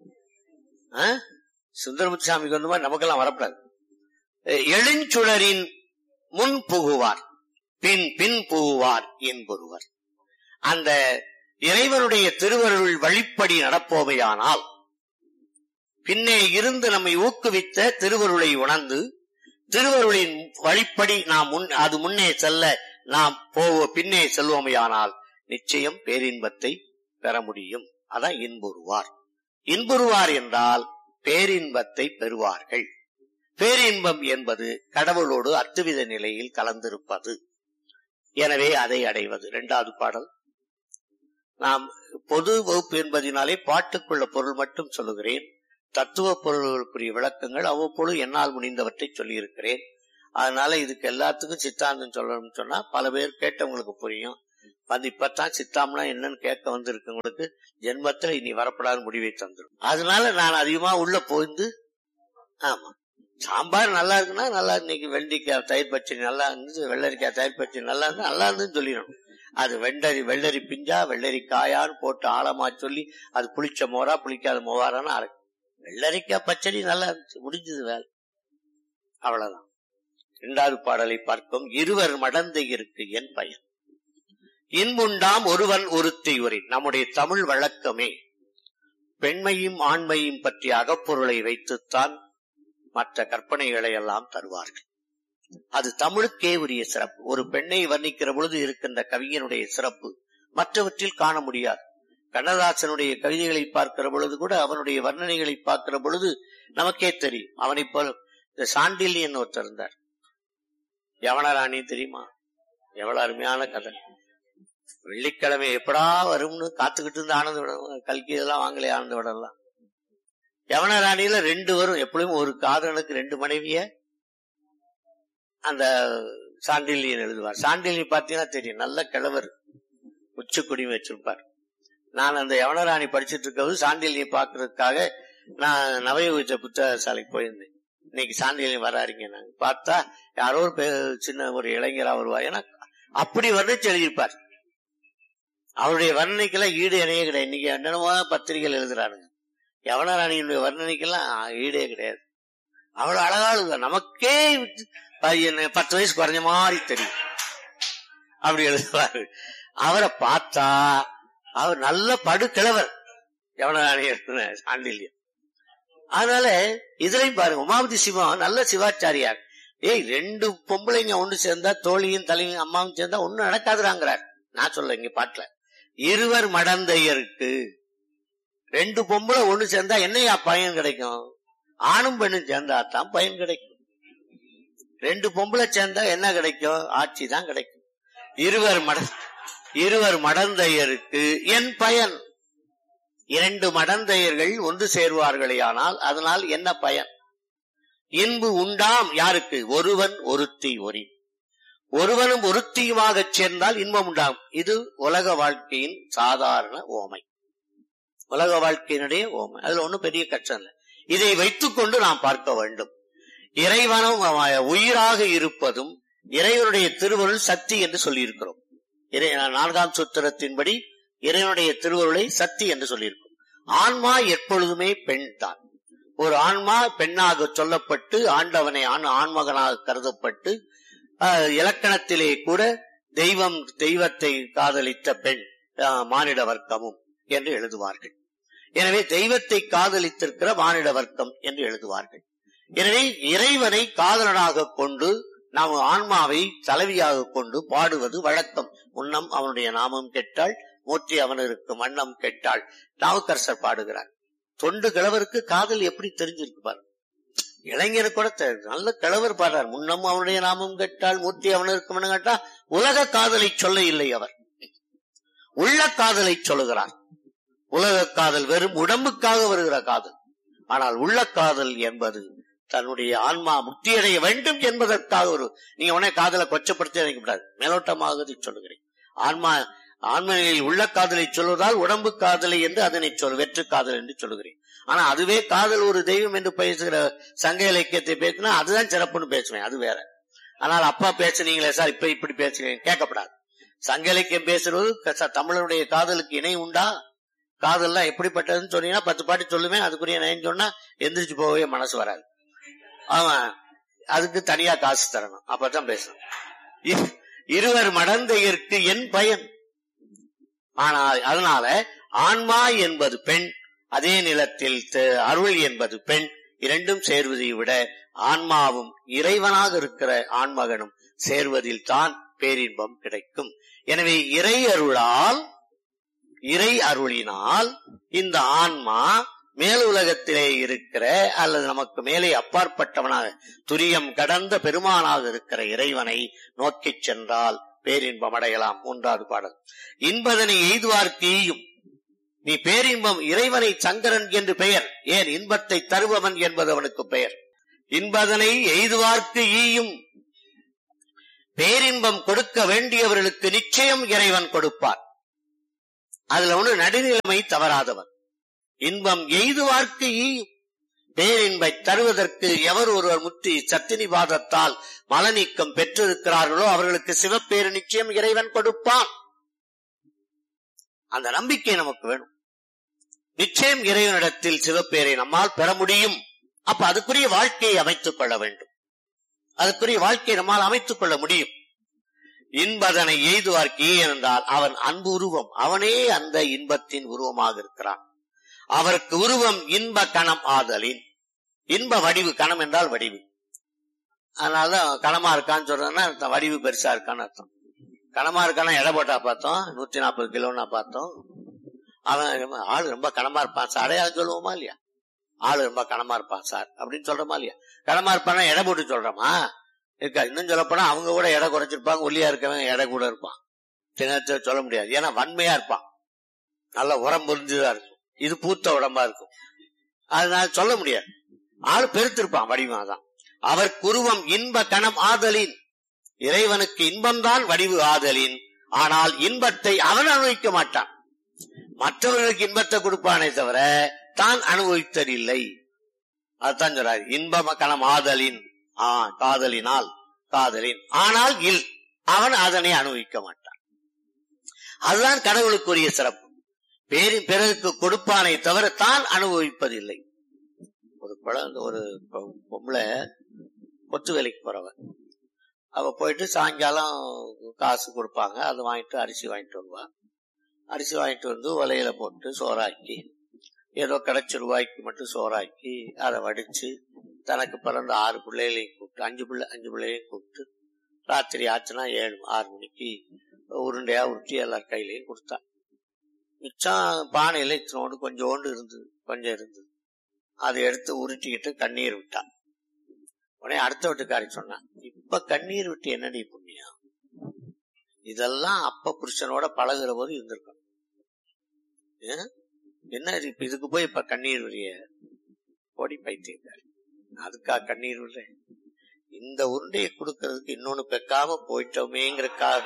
சுந்தரமுத்து சாமிக்கு வந்த மாதிரி நமக்கெல்லாம் வரப்படாது. எழுஞ்சுடரின் முன் புகுவார், பின் பின் புகுவார் என்பொருவர். அந்த இறைவனுடைய திருவருள் வழிப்படி நடப்போமையானால் பின்னே இருந்து நம்மை ஊக்குவித்த திருவருளை உணர்ந்து திருவருளின் வழிப்படி நாம் முன் அது முன்னே செல்ல நாம் போவ பின்னே செல்வோமையானால் நிச்சயம் பேரின்பத்தை பெற முடியும். அதான் இன்புறுவார். இன்புறுவார் என்றால் பேரின்பத்தை பெறுவார்கள். பேரின்பம் என்பது கடவுளோடு அத்துவித நிலையில் கலந்திருப்பது. எனவே அதை அடைவது. இரண்டாவது பாடல். நாம் பொது வகுப்பு என்பதனாலே பாட்டுக்குள்ள பொருள் மட்டும் சொல்லுகிறேன். தத்துவ பொருள்களுக்குரிய விளக்கங்கள் அவ்வப்பொழுது என்னால் முடிந்தவற்றை சொல்லியிருக்கிறேன். அதனால இதுக்கு எல்லாத்துக்கும் சித்தாந்தம் சொல்லணும்னு சொன்னா பல பேர் கேட்டவங்களுக்கு புரியும். வந்து இப்பத்தான் சித்தாம்னா என்னன்னு கேட்க வந்திருக்கவங்களுக்கு ஜென்மத்துல இனி வரப்படாத முடிவை தந்துடும். அதனால நான் அதிகமா உள்ள போயிருந்து, ஆமா சாம்பார் நல்லா இருக்குன்னா நல்லா, இன்னைக்கு வெள்ளரிக்காய் தயிர் பச்சடி நல்லா இருந்துச்சு, வெள்ளரிக்காய் தயிர் பச்சடி நல்லா இருந்தா நல்லா இருந்துன்னு சொல்லிடணும். அது வெள்ளரி வெள்ளரி பிஞ்சா வெள்ளரி காயான்னு போட்டு ஆழமா சொல்லி அது புளிச்ச மோரா புளிக்காத மோவாரான்னு அரை வெள்ளரிக்காய் பச்சடி நல்லா இருந்துச்சு, முடிஞ்சது வேலை, அவ்வளவுதான். இரண்டாவது பாடலை பார்ப்போம். இருவர் மடந்தை இருக்கு என் பயன், இன்புண்டாம் ஒருவன் ஒருத்தி உரை. நம்முடைய தமிழ் வழக்கமே பெண்மையும் ஆண்மையும் பற்றிய அகப்பொருளை வைத்துத்தான் மற்ற கற்பனைகளை எல்லாம் தருவார்கள். அது தமிழுக்கே உரிய சிறப்பு. ஒரு பெண்ணை வர்ணிக்கிற பொழுது இருக்கின்ற கவிஞனுடைய சிறப்பு மற்றவற்றில் காண முடியாது. கண்ணதாசனுடைய கவிதைகளை பார்க்கிற பொழுது கூட, அவனுடைய வர்ணனைகளை பார்க்கிற பொழுது நமக்கே தெரியும். அவனை போல இந்த சாண்டில்யன் ஒருத்தர் இருந்தார், யவனராணி தெரியுமா? எவ்வளவு அருமையான கதை. வெள்ளிக்கிழமை எப்படா வரும்னு காத்துக்கிட்டு இருந்து ஆனந்த விடம், கல்கி இதெல்லாம் வாங்கலே ஆனந்த விடலாம். யவனராணியில ரெண்டு வரும், எப்படியும் ஒரு காதலனுக்கு ரெண்டு மனைவிய அந்த சாண்டில்யன் எழுதுவார். சாண்டில்யன் பாத்தீங்கன்னா தெரியும், நல்ல கிழவர், உச்சக்குடி வச்சிருப்பார். நான் அந்த யவனராணி படிச்சுட்டு இருக்கிறது சாண்டில்யன் பாக்குறதுக்காக நான் நவயோகிச்ச புத்தக சாலைக்கு போயிருந்தேன். இன்னைக்கு சாண்டில்யன் வராருங்க. நாங்க பார்த்தா யாரோ ஒரு சின்ன ஒரு இளைஞரா வருவா. ஏன்னா அப்படி வர்ணிச்சு எழுதியிருப்பார். அவருடைய வர்ணனைக்கெல்லாம் ஈடு இணையே கிடையாது. இன்னைக்கு என்னென்னமோ பத்திரிகைகள் எழுதுறானுங்க. யவனராணியினுடைய வர்ணனைக்கெல்லாம் ஈடே கிடையாது. அவ்வளவு அழகா எழுதுவா. நமக்கே பத்து வயசு குறைஞ்ச மாதிரி தெரியும், அப்படி எழுதுவாரு. அவரை பார்த்தா அவர் நல்ல படுக்கிழவர், யவனராணி எழுதின சாண்டில்யம். அதனால இதுலயும் பாருங்க, உமாபதி சிவம் நல்ல சிவாச்சாரியார். ஏய், ரெண்டு பொம்பளைங்க ஒண்ணு சேர்ந்தா, தோழியும் தலையும் அம்மாவும் சேர்ந்தா ஒண்ணும் நடக்காதுறாங்கிறார். நான் சொல்ல இங்க பாட்டுல, இருவர் மடந்தையருக்கு ரெண்டு பொம்பளை ஒண்ணு சேர்ந்தா என்னையா பயன் கிடைக்கும்? ஆணும் பெண்ணும் சேர்ந்தா தான் பயன் கிடைக்கும். ரெண்டு பொம்பளை சேர்ந்தா என்ன கிடைக்கும்? ஆட்சி தான் கிடைக்கும். இருவர் மட இருவர் மடந்தையருக்கு என் பயன். இரண்டு மடந்தையர்கள் ஒன்று சேர்வார்களே, ஆனால் அதனால் என்ன பயன்? இன்பு உண்டாம் யாருக்கு? ஒருவன் ஒருத்தி ஒரி. ஒருவனும் ஒருத்தியுமாக சேர்ந்தால் இன்பம் உண்டாம். இது உலக வாழ்க்கையின் சாதாரண ஓமை, உலக வாழ்க்கையினுடைய ஓமை. அதுல ஒண்ணும் பெரிய கஷ்டம் இல்லை. இதை வைத்துக் கொண்டு நாம் பார்க்க வேண்டும். இறைவனும் உயிராக இருப்பதும் இறைவனுடைய திருவருள் சக்தி என்று சொல்லி இருக்கிறோம். நான்காம் சூத்திரத்தின்படி இறைவனுடைய திருவருளை சக்தி என்று சொல்லியிருக்கும். ஆன்மா எப்பொழுதுமே பெண் தான். ஒரு ஆன்மா பெண்ணாக சொல்லப்பட்டு ஆண்டவனை ஆண்மகனாக கருதப்பட்டு இலக்கணத்திலே கூட தெய்வம் தெய்வத்தை காதலித்த பெண் மானிட வர்க்கமும் என்று எழுதுவார்கள். எனவே தெய்வத்தை காதலித்திருக்கிற மானிட வர்க்கம் என்று எழுதுவார்கள். எனவே இறைவனை காதலனாக கொண்டு நாம் ஆன்மாவை தலைவியாக கொண்டு பாடுவது வழக்கம். முன்னம் அவனுடைய நாமம் கெட்டாள், மூர்த்தி அவனிற்கு மன்னம் கெட்டாள், நாவுக்கரசர் பாடுகிறார். தொண்டு கிழவருக்கு காதல் எப்படி தெரிஞ்சிருக்கு பாரு. இளைஞரு கூட நல்ல கிழவர் பாடுறார். முன்னம் அவனுடைய நாமம் கெட்டாள், மூர்த்தி அவனிற்கு மன்னம் கேட்டா. உலக காதலை சொல்ல இல்லை, அவர் உள்ள காதலை சொல்லுகிறார். உலக காதல் வெறும் உடம்புக்காக வருகிற காதல். ஆனால் உள்ள காதல் என்பது தன்னுடைய ஆன்மா முக்தியடைய வேண்டும் என்பதற்காக ஒரு, நீங்க உடனே காதலை கொச்சப்படுத்தி நினைக்கப்படாது, மேலோட்டமாக சொல்லுகிறேன். ஆன்மா ஆன்மையில் உள்ள காதலை சொல்வதால் உடம்பு காதலை என்று அதனை சொல் வெற்று காதல் என்று சொல்லுகிறேன். ஆனா அதுவே காதல் ஒரு தெய்வம் என்று பேசுகிற சங்க இலக்கியத்தை பேசினா அதுதான் சிறப்புன்னு பேசுவேன், அது வேற. ஆனால் அப்பா பேசுனீங்களே சார் இப்ப இப்படி பேசுகிறேன் கேட்கப்படாது. சங்க இலக்கியம் பேசுறது தமிழனுடைய காதலுக்கு இணை உண்டா? காதல்லாம் எப்படிப்பட்டதுன்னு சொன்னீங்கன்னா பத்து பாட்டு சொல்லுவேன், அதுக்குரிய இணைன்னு சொன்னா எந்திரிச்சு போகவே மனசு வராது. அவன் அதுக்கு தனியா காசு தரணும், அப்பதான் பேசணும். இருவர் மடந்தையருக்கு என் பயன். ஆனால் அதனால ஆன்மா என்பது பெண், அதே நிலத்தில் அருள் என்பது பெண். இரண்டும் சேர்வதை விட ஆன்மாவும் இறைவனாக இருக்கிற ஆண்மகனும் சேர்வதில் தான் பேரின்பம் கிடைக்கும். எனவே இறை அருளால் இறை அருளினால் இந்த ஆன்மா மேல் உலகத்திலே இருக்கிற அல்லது நமக்கு மேலே அப்பாற்பட்டவனாக துரியம் கடந்த பெருமானாக இருக்கிற இறைவனை நோக்கி சென்றால் பேரின்பம் அடையலாம். மூன்றாவது பாடல். இன்பதனை எய்துவார்க்கு ஈயும். நீ பேரின்பம், இறைவனை சங்கரன் என்று பெயர். ஏன்? இன்பத்தை தருபவன் என்பது அவனுக்கு பெயர். இன்பதனை எய்துவார்க்கு ஈயும். பேரின்பம் கொடுக்க வேண்டியவர்களுக்கு நிச்சயம் இறைவன் கொடுப்பார். அதுல ஒண்ணு நடுநிலைமை தவறாதவன். இன்பம் எய்துவார்க்கு ஈயும். பேரின்பை தருவதற்கு எவர் ஒருவர் முத்தி சத்தினிவாதத்தால் மலநீக்கம் பெற்றிருக்கிறார்களோ அவர்களுக்கு சிவப்பேறு நிச்சயம் இறைவன் கொடுப்பான். அந்த நம்பிக்கை நமக்கு வேணும். நிச்சயம் இறைவனிடத்தில் சிவப்பேரை நம்மால் பெற முடியும். அப்ப அதுக்குரிய வாழ்க்கையை அமைத்துக் கொள்ள வேண்டும். அதுக்குரிய வாழ்க்கையை நம்மால் அமைத்துக் கொள்ள முடியும். இன்பதனை எய்துவார்க்கு என்றால் அவன் அன்பு உருவம், அவனே அந்த இன்பத்தின் உருவமாக இருக்கிறான். அவருக்கு உருவம் இன்ப கணம் ஆதலின். இன்ப வடிவு, கணம் என்றால் வடிவு. அதனாலதான் கணமா இருக்கான்னு சொல்றதுன்னா வடிவு பெருசா இருக்கான்னு அர்த்தம். கணமா இருக்கானா எடை போட்டா பார்த்தோம், நூத்தி நாற்பது கிலோன்னா பார்த்தோம். அவன் ஆளு ரொம்ப கணமா இருப்பான் சார், அடையாளம் சொல்லுவோமா இல்லையா? ஆளு ரொம்ப கணமா இருப்பான் சார் அப்படின்னு சொல்றோமா இல்லையா? கணமா இருப்பானா எடை போட்டு சொல்றோமா? இருக்கா. இன்னும் சொல்ல போனா அவங்க கூட எடை குறைச்சிருப்பாங்க, ஒல்லியா இருக்கவன் எடை கூட இருப்பான். சொல்ல முடியாது, ஏன்னா வன்மையா இருப்பான், நல்ல உரம் புரிஞ்சுதான் இருக்கும். இது பூத்த உடம்பா இருக்கும், அதனால சொல்ல முடியாது. ஆளு பெருத்திருப்பான், வடிவாதான். அவர் குருவம் இன்ப கணம் ஆதலின். இறைவனுக்கு இன்பம்தான் வடிவு ஆதலின். ஆனால் இன்பத்தை அவன் அனுபவிக்க மாட்டான், மற்றவர்களுக்கு இன்பத்தை கொடுப்பானே தவிர தான் அனுபவித்ததில்லை. அதுதான் சொல்றாரு, இன்ப கணம் ஆதலின். ஆ காதலினால் காதலின், ஆனால் இல் அவன் அதனை அனுபவிக்க மாட்டான். அதுதான் கடவுளுக்குரிய சிறப்பு. பேரின் பிறருக்கு கொடுப்பானை தவிர தான் அனுபவிப்பதில்லை. ஒரு குழந்தை, ஒரு பொம்பளை கொத்து வேலைக்கு போறவன், அவ போயிட்டு சாயங்காலம் காசு கொடுப்பாங்க, அதை வாங்கிட்டு அரிசி வாங்கிட்டு வருவா. அரிசி வாங்கிட்டு வந்து ஒலையில போட்டு சோறாக்கி, ஏதோ கிடைச்ச ரூபாய்க்கு மட்டும் சோறாக்கி அதை வடிச்சு தனக்கு பிறந்த ஆறு பிள்ளைகளையும் கூப்பிட்டு, அஞ்சு பிள்ளை அஞ்சு பிள்ளைகளையும் கூப்பிட்டு ராத்திரி ஆச்சுன்னா ஏழு ஆறு மணிக்கு உருண்டையா உருட்டி எல்லார் கையிலையும் கொடுத்தா. மிச்சம் பானையில இத்தனோடு கொஞ்சோண்டு இருந்தது, கொஞ்சம் இருந்தது. அதை எடுத்து உருட்டிக்கிட்டு கண்ணீர் விட்டான். உடனே அடுத்த வீட்டுக்காரி சொன்னான், இப்ப கண்ணீர் விட்டு என்னடி புண்ணியம், இதெல்லாம் அப்ப புருஷனோட பழகுற போது இருந்திருக்கணும். என்ன இப்ப இதுக்கு போய் இப்ப கண்ணீர் விடைய போடி பைத்தியக்காரி, அதுக்கா கண்ணீர் விடுற? இந்த உருண்டையை கொடுக்கறதுக்கு இன்னொன்னு பெக்காம போயிட்டோமேங்கிறதுக்காக.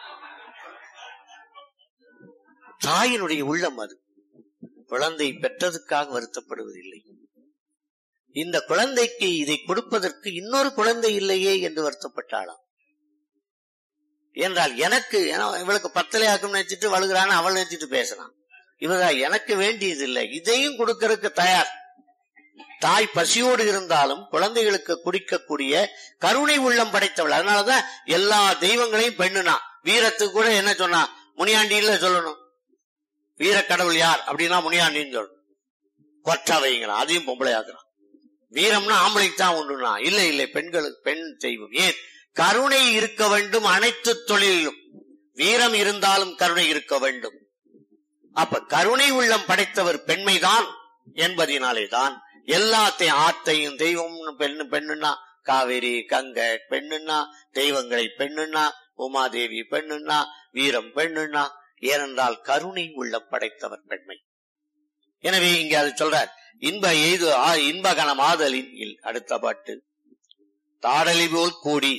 தாயினுடைய உள்ளம் அது. குழந்தை பெற்றதுக்காக வருத்தப்படுவதில்லை. இந்த குழந்தைக்கு இதை கொடுப்பதற்கு இன்னொரு குழந்தை இல்லையே என்று வருத்தப்பட்டாளாம். என்றால் எனக்கு இவளுக்கு பத்தலையாக்கும் நினைச்சிட்டு வழுகிறான்னு அவள் நினைச்சிட்டு பேசலாம். இவதான் எனக்கு வேண்டியது இல்லை, இதையும் கொடுக்கறதுக்கு தயார். தாய் பசியோடு இருந்தாலும் குழந்தைகளுக்கு குடிக்கக்கூடிய கருணை உள்ளம் படைத்தவள். அதனாலதான் எல்லா தெய்வங்களையும் பெண்ணுனா. வீரத்துக்கு கூட என்ன சொன்னா, முனியாண்டியில சொல்லணும். வீர கடவுள் யார் அப்படின்னா முனியாண்டின்னு சொல்லணும். கொற்றவைங்கிறான், அதையும் பொம்பளை ஆக்குறான். வீரம்னா ஆம்பளைக்கு தான் உண்டுனா, இல்ல இல்லை பெண்களுக்கு, பெண் தெய்வம். ஏன்? கருணை இருக்க வேண்டும் அனைத்து தொழிலும். வீரம் இருந்தாலும் கருணை இருக்க வேண்டும். அப்ப கருணை உள்ளம் படைத்தவர் பெண்மைதான் என்பதினாலேதான் எல்லாத்தையும், ஆத்தையும் தெய்வம் பெண்ணு பெண்ணுன்னா காவேரி கங்கை பெண்ணுன்னா, தெய்வங்களை பெண்ணுன்னா, உமாதேவி பெண்ணுன்னா, வீரம் பெண்ணுன்னா. ஏனென்றால் கருணை உள்ளம் படைத்தவர் பெண்மை. எனவே இங்க அது சொல்றார், இன்ப எய்து இன்ப கணம் ஆதலின் இல். அடுத்த பாட்டு, தாடலி போல் கூடி.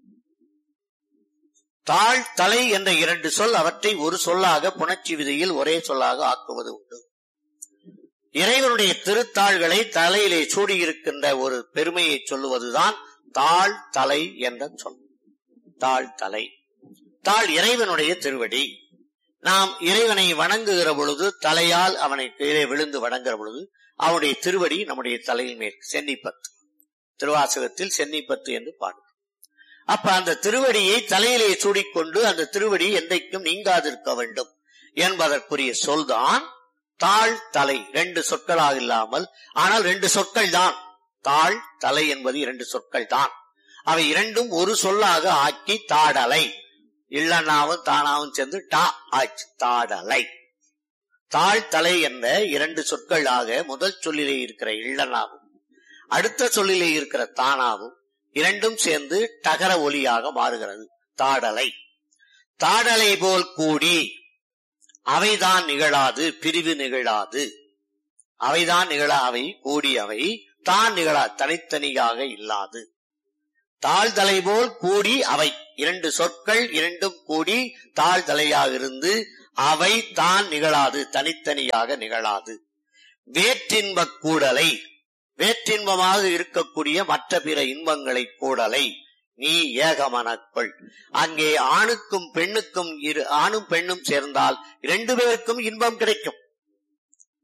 தாழ் தலை என்ற இரண்டு சொல், அவற்றை ஒரு சொல்லாக புணர்ச்சி விதியில் ஒரே சொல்லாக ஆக்குவது உண்டு. இறைவனுடைய திருத்தாள்களை தலையிலே சூடியிருக்கின்ற ஒரு பெருமையை சொல்லுவதுதான் தாழ் தலை என்ற சொல். தாழ் தலை, தாழ் இறைவனுடைய திருவடி. நாம் இறைவனை வணங்குகிற பொழுது, தலையால் அவனை கீழே விழுந்து வணங்குகிற பொழுது அவனுடைய திருவடி நம்முடைய தலையில் மேல் சென்னிப்பத்து, திருவாசகத்தில் சென்னிப்பத்து என்று பாடு. அப்ப அந்த திருவடியை தலையிலே சூடிக்கொண்டு அந்த திருவடி என்றைக்கும் நீங்காதிருக்க வேண்டும் என்பதற்குரிய சொல்தான் தாழ் தலை. ரெண்டு சொற்களாக இல்லாமல், ஆனால் ரெண்டு சொற்கள் தான். தாழ் தலை என்பது இரண்டு சொற்கள் தான். அவை இரண்டும் ஒரு சொல்லாக ஆக்கி தாடலை, இல்லனாவும் தானாவும் சேர்ந்து டா ஆச்சு, தாடலை. தாழ் தலை என்ற இரண்டு சொற்கள் ஆக முதல் சொல்லிலே இருக்கிற இல்லனாவும் அடுத்த சொல்லிலே இருக்கிற தானாவும் இரண்டும் சேர்ந்து டகர ஒலியாக மாறுகிறது, தாடலை. தாடலை போல் கூடி அவைதான் நிகழாது, பிரிவு நிகழாது. அவைதான் நிகழா, அவை கூடி அவை தான் நிகழா, தனித்தனியாக இல்லாது. தாழ்தலை போல் கூடி அவை, இரண்டு சொற்கள் இரண்டும் கூடி தாழ்தலையாக இருந்து அவை தான் நிகழாது, தனித்தனியாக நிகழாது. வேற்றின்ப கூடலை, வேற்றின்பமாக இருக்கக்கூடிய மற்ற பிற இன்பங்களை கூடலை நீ ஏகமனக்குள். அங்கே ஆணுக்கும் பெண்ணுக்கும் இரு ஆணும் பெண்ணும் சேர்ந்தால் இரண்டு பேருக்கும் இன்பம் கிடைக்கும்.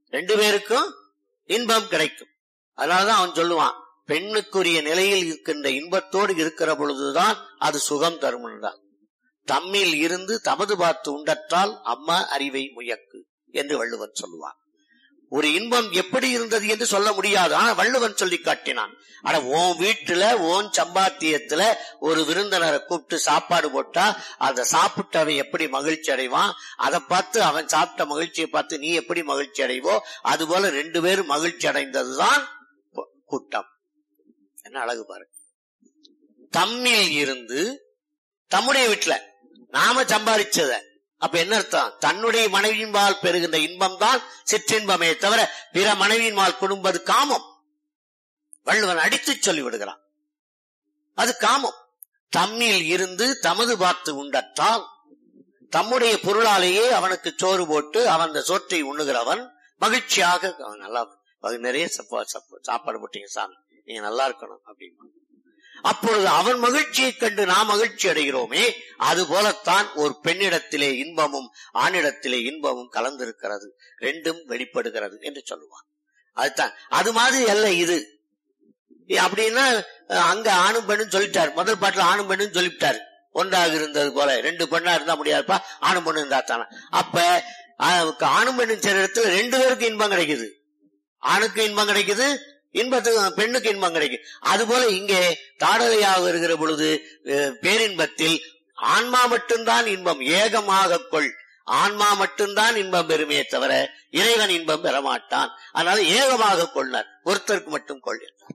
ரெண்டு பேருக்கும் இன்பம் கிடைக்கும். அதனாலதான் அவன் சொல்லுவான், பெண்ணுக்குரிய நிலையில் இருக்கின்ற இன்பத்தோடு இருக்கிற பொழுதுதான் அது சுகம் தரும் என்றான். தம்மில் இருந்து தமது பார்த்து உண்டற்றால் அம்மா அறிவை முயக்கு என்று வள்ளுவன் சொல்லுவான். ஒரு இன்பம் எப்படி இருந்தது என்று சொல்ல முடியாது. ஆனா வள்ளுவன் சொல்லி காட்டினான். ஆனா உன் வீட்டுல உன் சம்பாத்தியத்துல ஒரு விருந்தினரை கூப்பிட்டு சாப்பாடு போட்டா அந்த சாப்பிட்டவன் எப்படி மகிழ்ச்சி அடைவான், அதை பார்த்து அவன் சாப்பிட்ட மகிழ்ச்சியை பார்த்து நீ எப்படி மகிழ்ச்சி அடைவோ, அது போல ரெண்டு பேரும் மகிழ்ச்சி அடைந்ததுதான் கூட்டம். என்ன அழகு பாரு. தம்மில் இருந்து தம்முடைய வீட்டுல நாம சம்பாதிச்சத, அப்ப என்ன அர்த்தம்? தன்னுடைய மனைவியின்பால் பெறுகின்ற இன்பம் தான் சிற்றின்பமே தவிர பிற மனைவியின்பால் குடும்பது காமம். வள்ளுவன் அடித்து சொல்லி விடுகிறான், அது காமம். தம்மில் இருந்து தமது பார்த்து உண்டற்றால், தம்முடைய பொருளாலேயே அவனுக்கு சோறு போட்டு அவன் அந்த சோற்றை உண்ணுகிறவன் மகிழ்ச்சியாக நல்லா நிறைய சாப்பாடு போட்டீங்க சாமி, நீங்க நல்லா இருக்கணும் அப்படின்னு. அப்பொழுது அவன் மகிழ்ச்சியை கண்டு நாம் மகிழ்ச்சி அடைகிறோமே, அது போலத்தான் ஒரு பெண்ணிடத்திலே இன்பமும் ஆணிடத்திலே இன்பமும் கலந்திருக்கிறது, ரெண்டும் வெளிப்படுகிறது என்று சொல்லுவான். அதுதான் அது மாதிரி அல்ல இது. அப்படின்னா அங்க ஆணும் பெண்ணும் சொல்லிட்டாரு, முதல் பாட்டுல ஆணும் பெண்ணும் சொல்லிவிட்டாரு. ஒன்றாக இருந்தது போல ரெண்டு பெண்ணா இருந்தா முடியாதுப்பா, ஆணும் பெண்ணு இருந்தா தானே. அப்ப ஆணும் பெண்ணும் சில இடத்துல ரெண்டு பேருக்கு இன்பம் கிடைக்குது. ஆணுக்கு இன்பம் கிடைக்குது, இன்பத்துக்கு பெண்ணுக்கு இன்பம் கிடைக்கும். அது போல இங்கே தாடலையாக வருகிற பொழுது பேரின்பத்தில் ஆன்மா மட்டும்தான் இன்பம், ஏகமாக கொள், ஆன்மா மட்டும்தான் இன்பம் பெருமையே தவிர இறைவன் இன்பம் பெறமாட்டான். அதனால ஏகமாக கொள்ளார், ஒருத்தருக்கு மட்டும் கொள் என்றார்.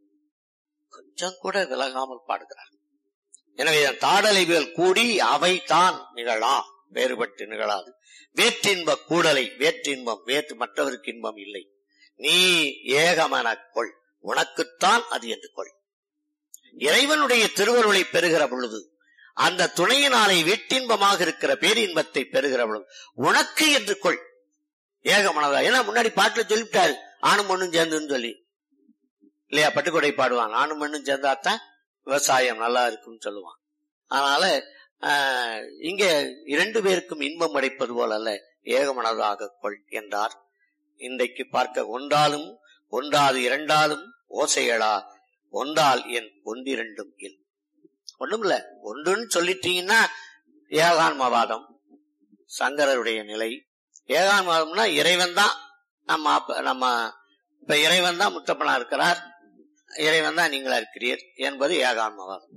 கொஞ்சம் கூட விலகாமல் பாடுகிறார். எனவே தாடலைகள் கூடி அவை தான் நிகழா, வேறுபட்டு நிகழாது. வேற்றின்ப கூடலை, வேற்றின்பம் வேற்று மற்றவருக்கு இன்பம் இல்லை, நீ ஏகமன கொள், உனக்குத்தான் அது என்று கொள். இறைவனுடைய திருவருளை பெறுகிற பொழுது அந்த துணையினாலே வெற்றின்பமாக இருக்கிற பேரின்பத்தை பெறுகிற பொழுது உனக்கு என்று கொள், ஏகமனதா. ஏன்னா முன்னாடி பாட்டுல சொல்லிவிட்டாரு ஆணும் மண்ணும் சேர்ந்துன்னு சொல்லி இல்லையா, பட்டுக்கொடை பாடுவான், ஆணும் மண்ணும் சேர்ந்தாத்தான் விவசாயம் நல்லா இருக்குன்னு சொல்லுவான். அதனால ஆஹ் இங்க இரண்டு பேருக்கும் இன்பம் அடைப்பது போல அல்ல, ஏகமனதாக கொள் என்றார். இன்றைக்கு பார்க்க ஒன்றாலும் ஒன்றாது இரண்டாலும் ஓசையடா, ஒன்றால் என் ஒன்றிரண்டும் இல். ஒண்ணும் இல்ல, ஒன்றுன்னு சொல்லிட்டீங்கன்னா ஏகான்மவாதம் சங்கரருடைய நிலை. ஏகான்மவாதம்னா இறைவன் தான் நம்ம நம்ம இப்ப இறைவன் தான் முத்தப்பனா இருக்கிறார், இறைவன் தான் நீங்களா இருக்கிறீர் என்பது ஏகான்மவாதம்.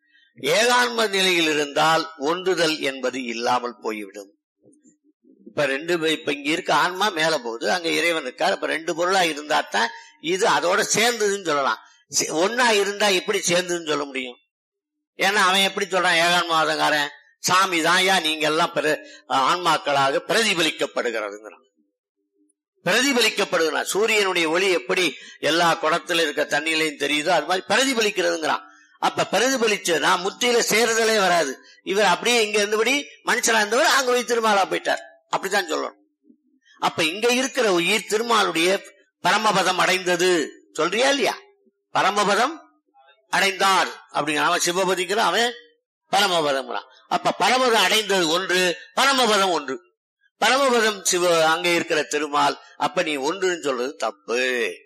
ஏகான்ம நிலையில் இருந்தால் ஒன்றுதல் என்பது இல்லாமல் போய்விடும். இப்ப ரெண்டு இப்ப இங்க இருக்க ஆன்மா மேல போகுது, அங்க இறைவன் இருக்கார். இப்ப ரெண்டு பொருளா இருந்தாத்தான் இது அதோட சேர்ந்ததுன்னு சொல்லலாம். ஒன்னா இருந்தா எப்படி சேர்ந்ததுன்னு சொல்ல முடியும்? ஏன்னா அவன் எப்படி சொல்றான், ஏகான்மவாதங்காரன், சாமி தான் யா நீங்க எல்லாம் ஆன்மாக்களாக பிரதிபலிக்கப்படுகிறதுங்கிறான். பிரதிபலிக்கப்படுகிறான். சூரியனுடைய ஒளி எப்படி எல்லா குடத்துல இருக்க தண்ணியிலையும் தெரியுதோ அது மாதிரி பிரதிபலிக்கிறதுங்கிறான். அப்ப பிரதிபலிச்சு நான் முத்தியில சேருதலே வராது. இவர் அப்படியே இங்க இருந்தபடி மனுஷனா இருந்தவர் அங்க போய் திருமாலா போயிட்டார், அப்படித்தான் சொல்லணும். அப்ப இங்க இருக்கிற உயிர் திருமாலுடைய பரமபதம் அடைந்தது சொல்றியா இல்லையா? பரமபதம் அடைந்தார் அப்படிங்கிற அவன் சிவபதிக்கிற அவன் பரமபதம். அப்ப பரமபதம் அடைந்தது ஒன்று, பரமபதம் ஒன்று. பரமபதம் சிவ அங்க இருக்கிற திருமால். அப்ப நீ ஒன்றுன்னு சொல்றது தப்பு.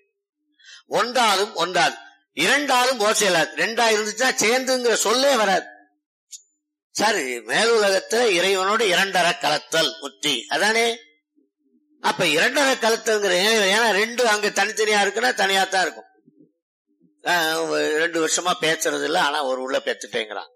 ஒன்றாலும் ஒன்றால் இரண்டாலும் ஓசையலாது. ரெண்டா இருந்துச்சுன்னா சேர்ந்துங்கிற சொல்லே வராது. சரி, மேலுலகத்துல இறைவனோட இரண்டரை கலத்தல் முத்தி அதானே. அப்ப இரண்டரை கலத்தல்ங்கிற, ஏன்னா ரெண்டு அங்க தனித்தனியா இருக்குன்னா தனியா தான் இருக்கும். ரெண்டு வருஷமா பேசுறது இல்ல, ஆனா ஒரு உள்ள பேத்துட்டேங்கிறான்.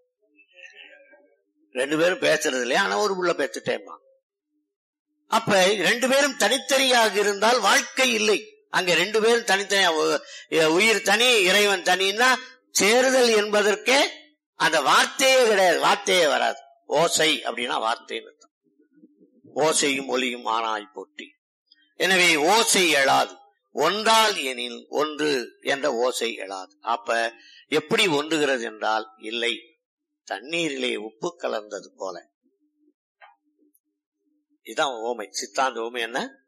ரெண்டு பேரும் பேசுறது இல்லையா, ஆனா ஒரு உள்ள பேத்துட்டேமா. அப்ப ரெண்டு பேரும் தனித்தனியாக இருந்தால் வாழ்க்கை இல்லை. அங்க ரெண்டு பேரும் தனித்தனியா, உயிர் தனி இறைவன் தனின்னா சேருதல் என்பதற்கே அந்த வார்த்தையே கிடையாது, வார்த்தையே வராது. ஓசை அப்படின்னா வார்த்தைன்னு அர்த்தம். ஓசையும் ஒலியும் ஆனாய் போட்டி. எனவே ஓசை எழாது. ஒன்றால் எனில் ஒன்று என்ற ஓசை எழாது. அப்ப எப்படி ஒன்றுகிறது என்றால் இல்லை, தண்ணீரிலே உப்பு கலந்தது போல. இதுதான் ஓமை. சித்தாந்த ஓமை என்ன?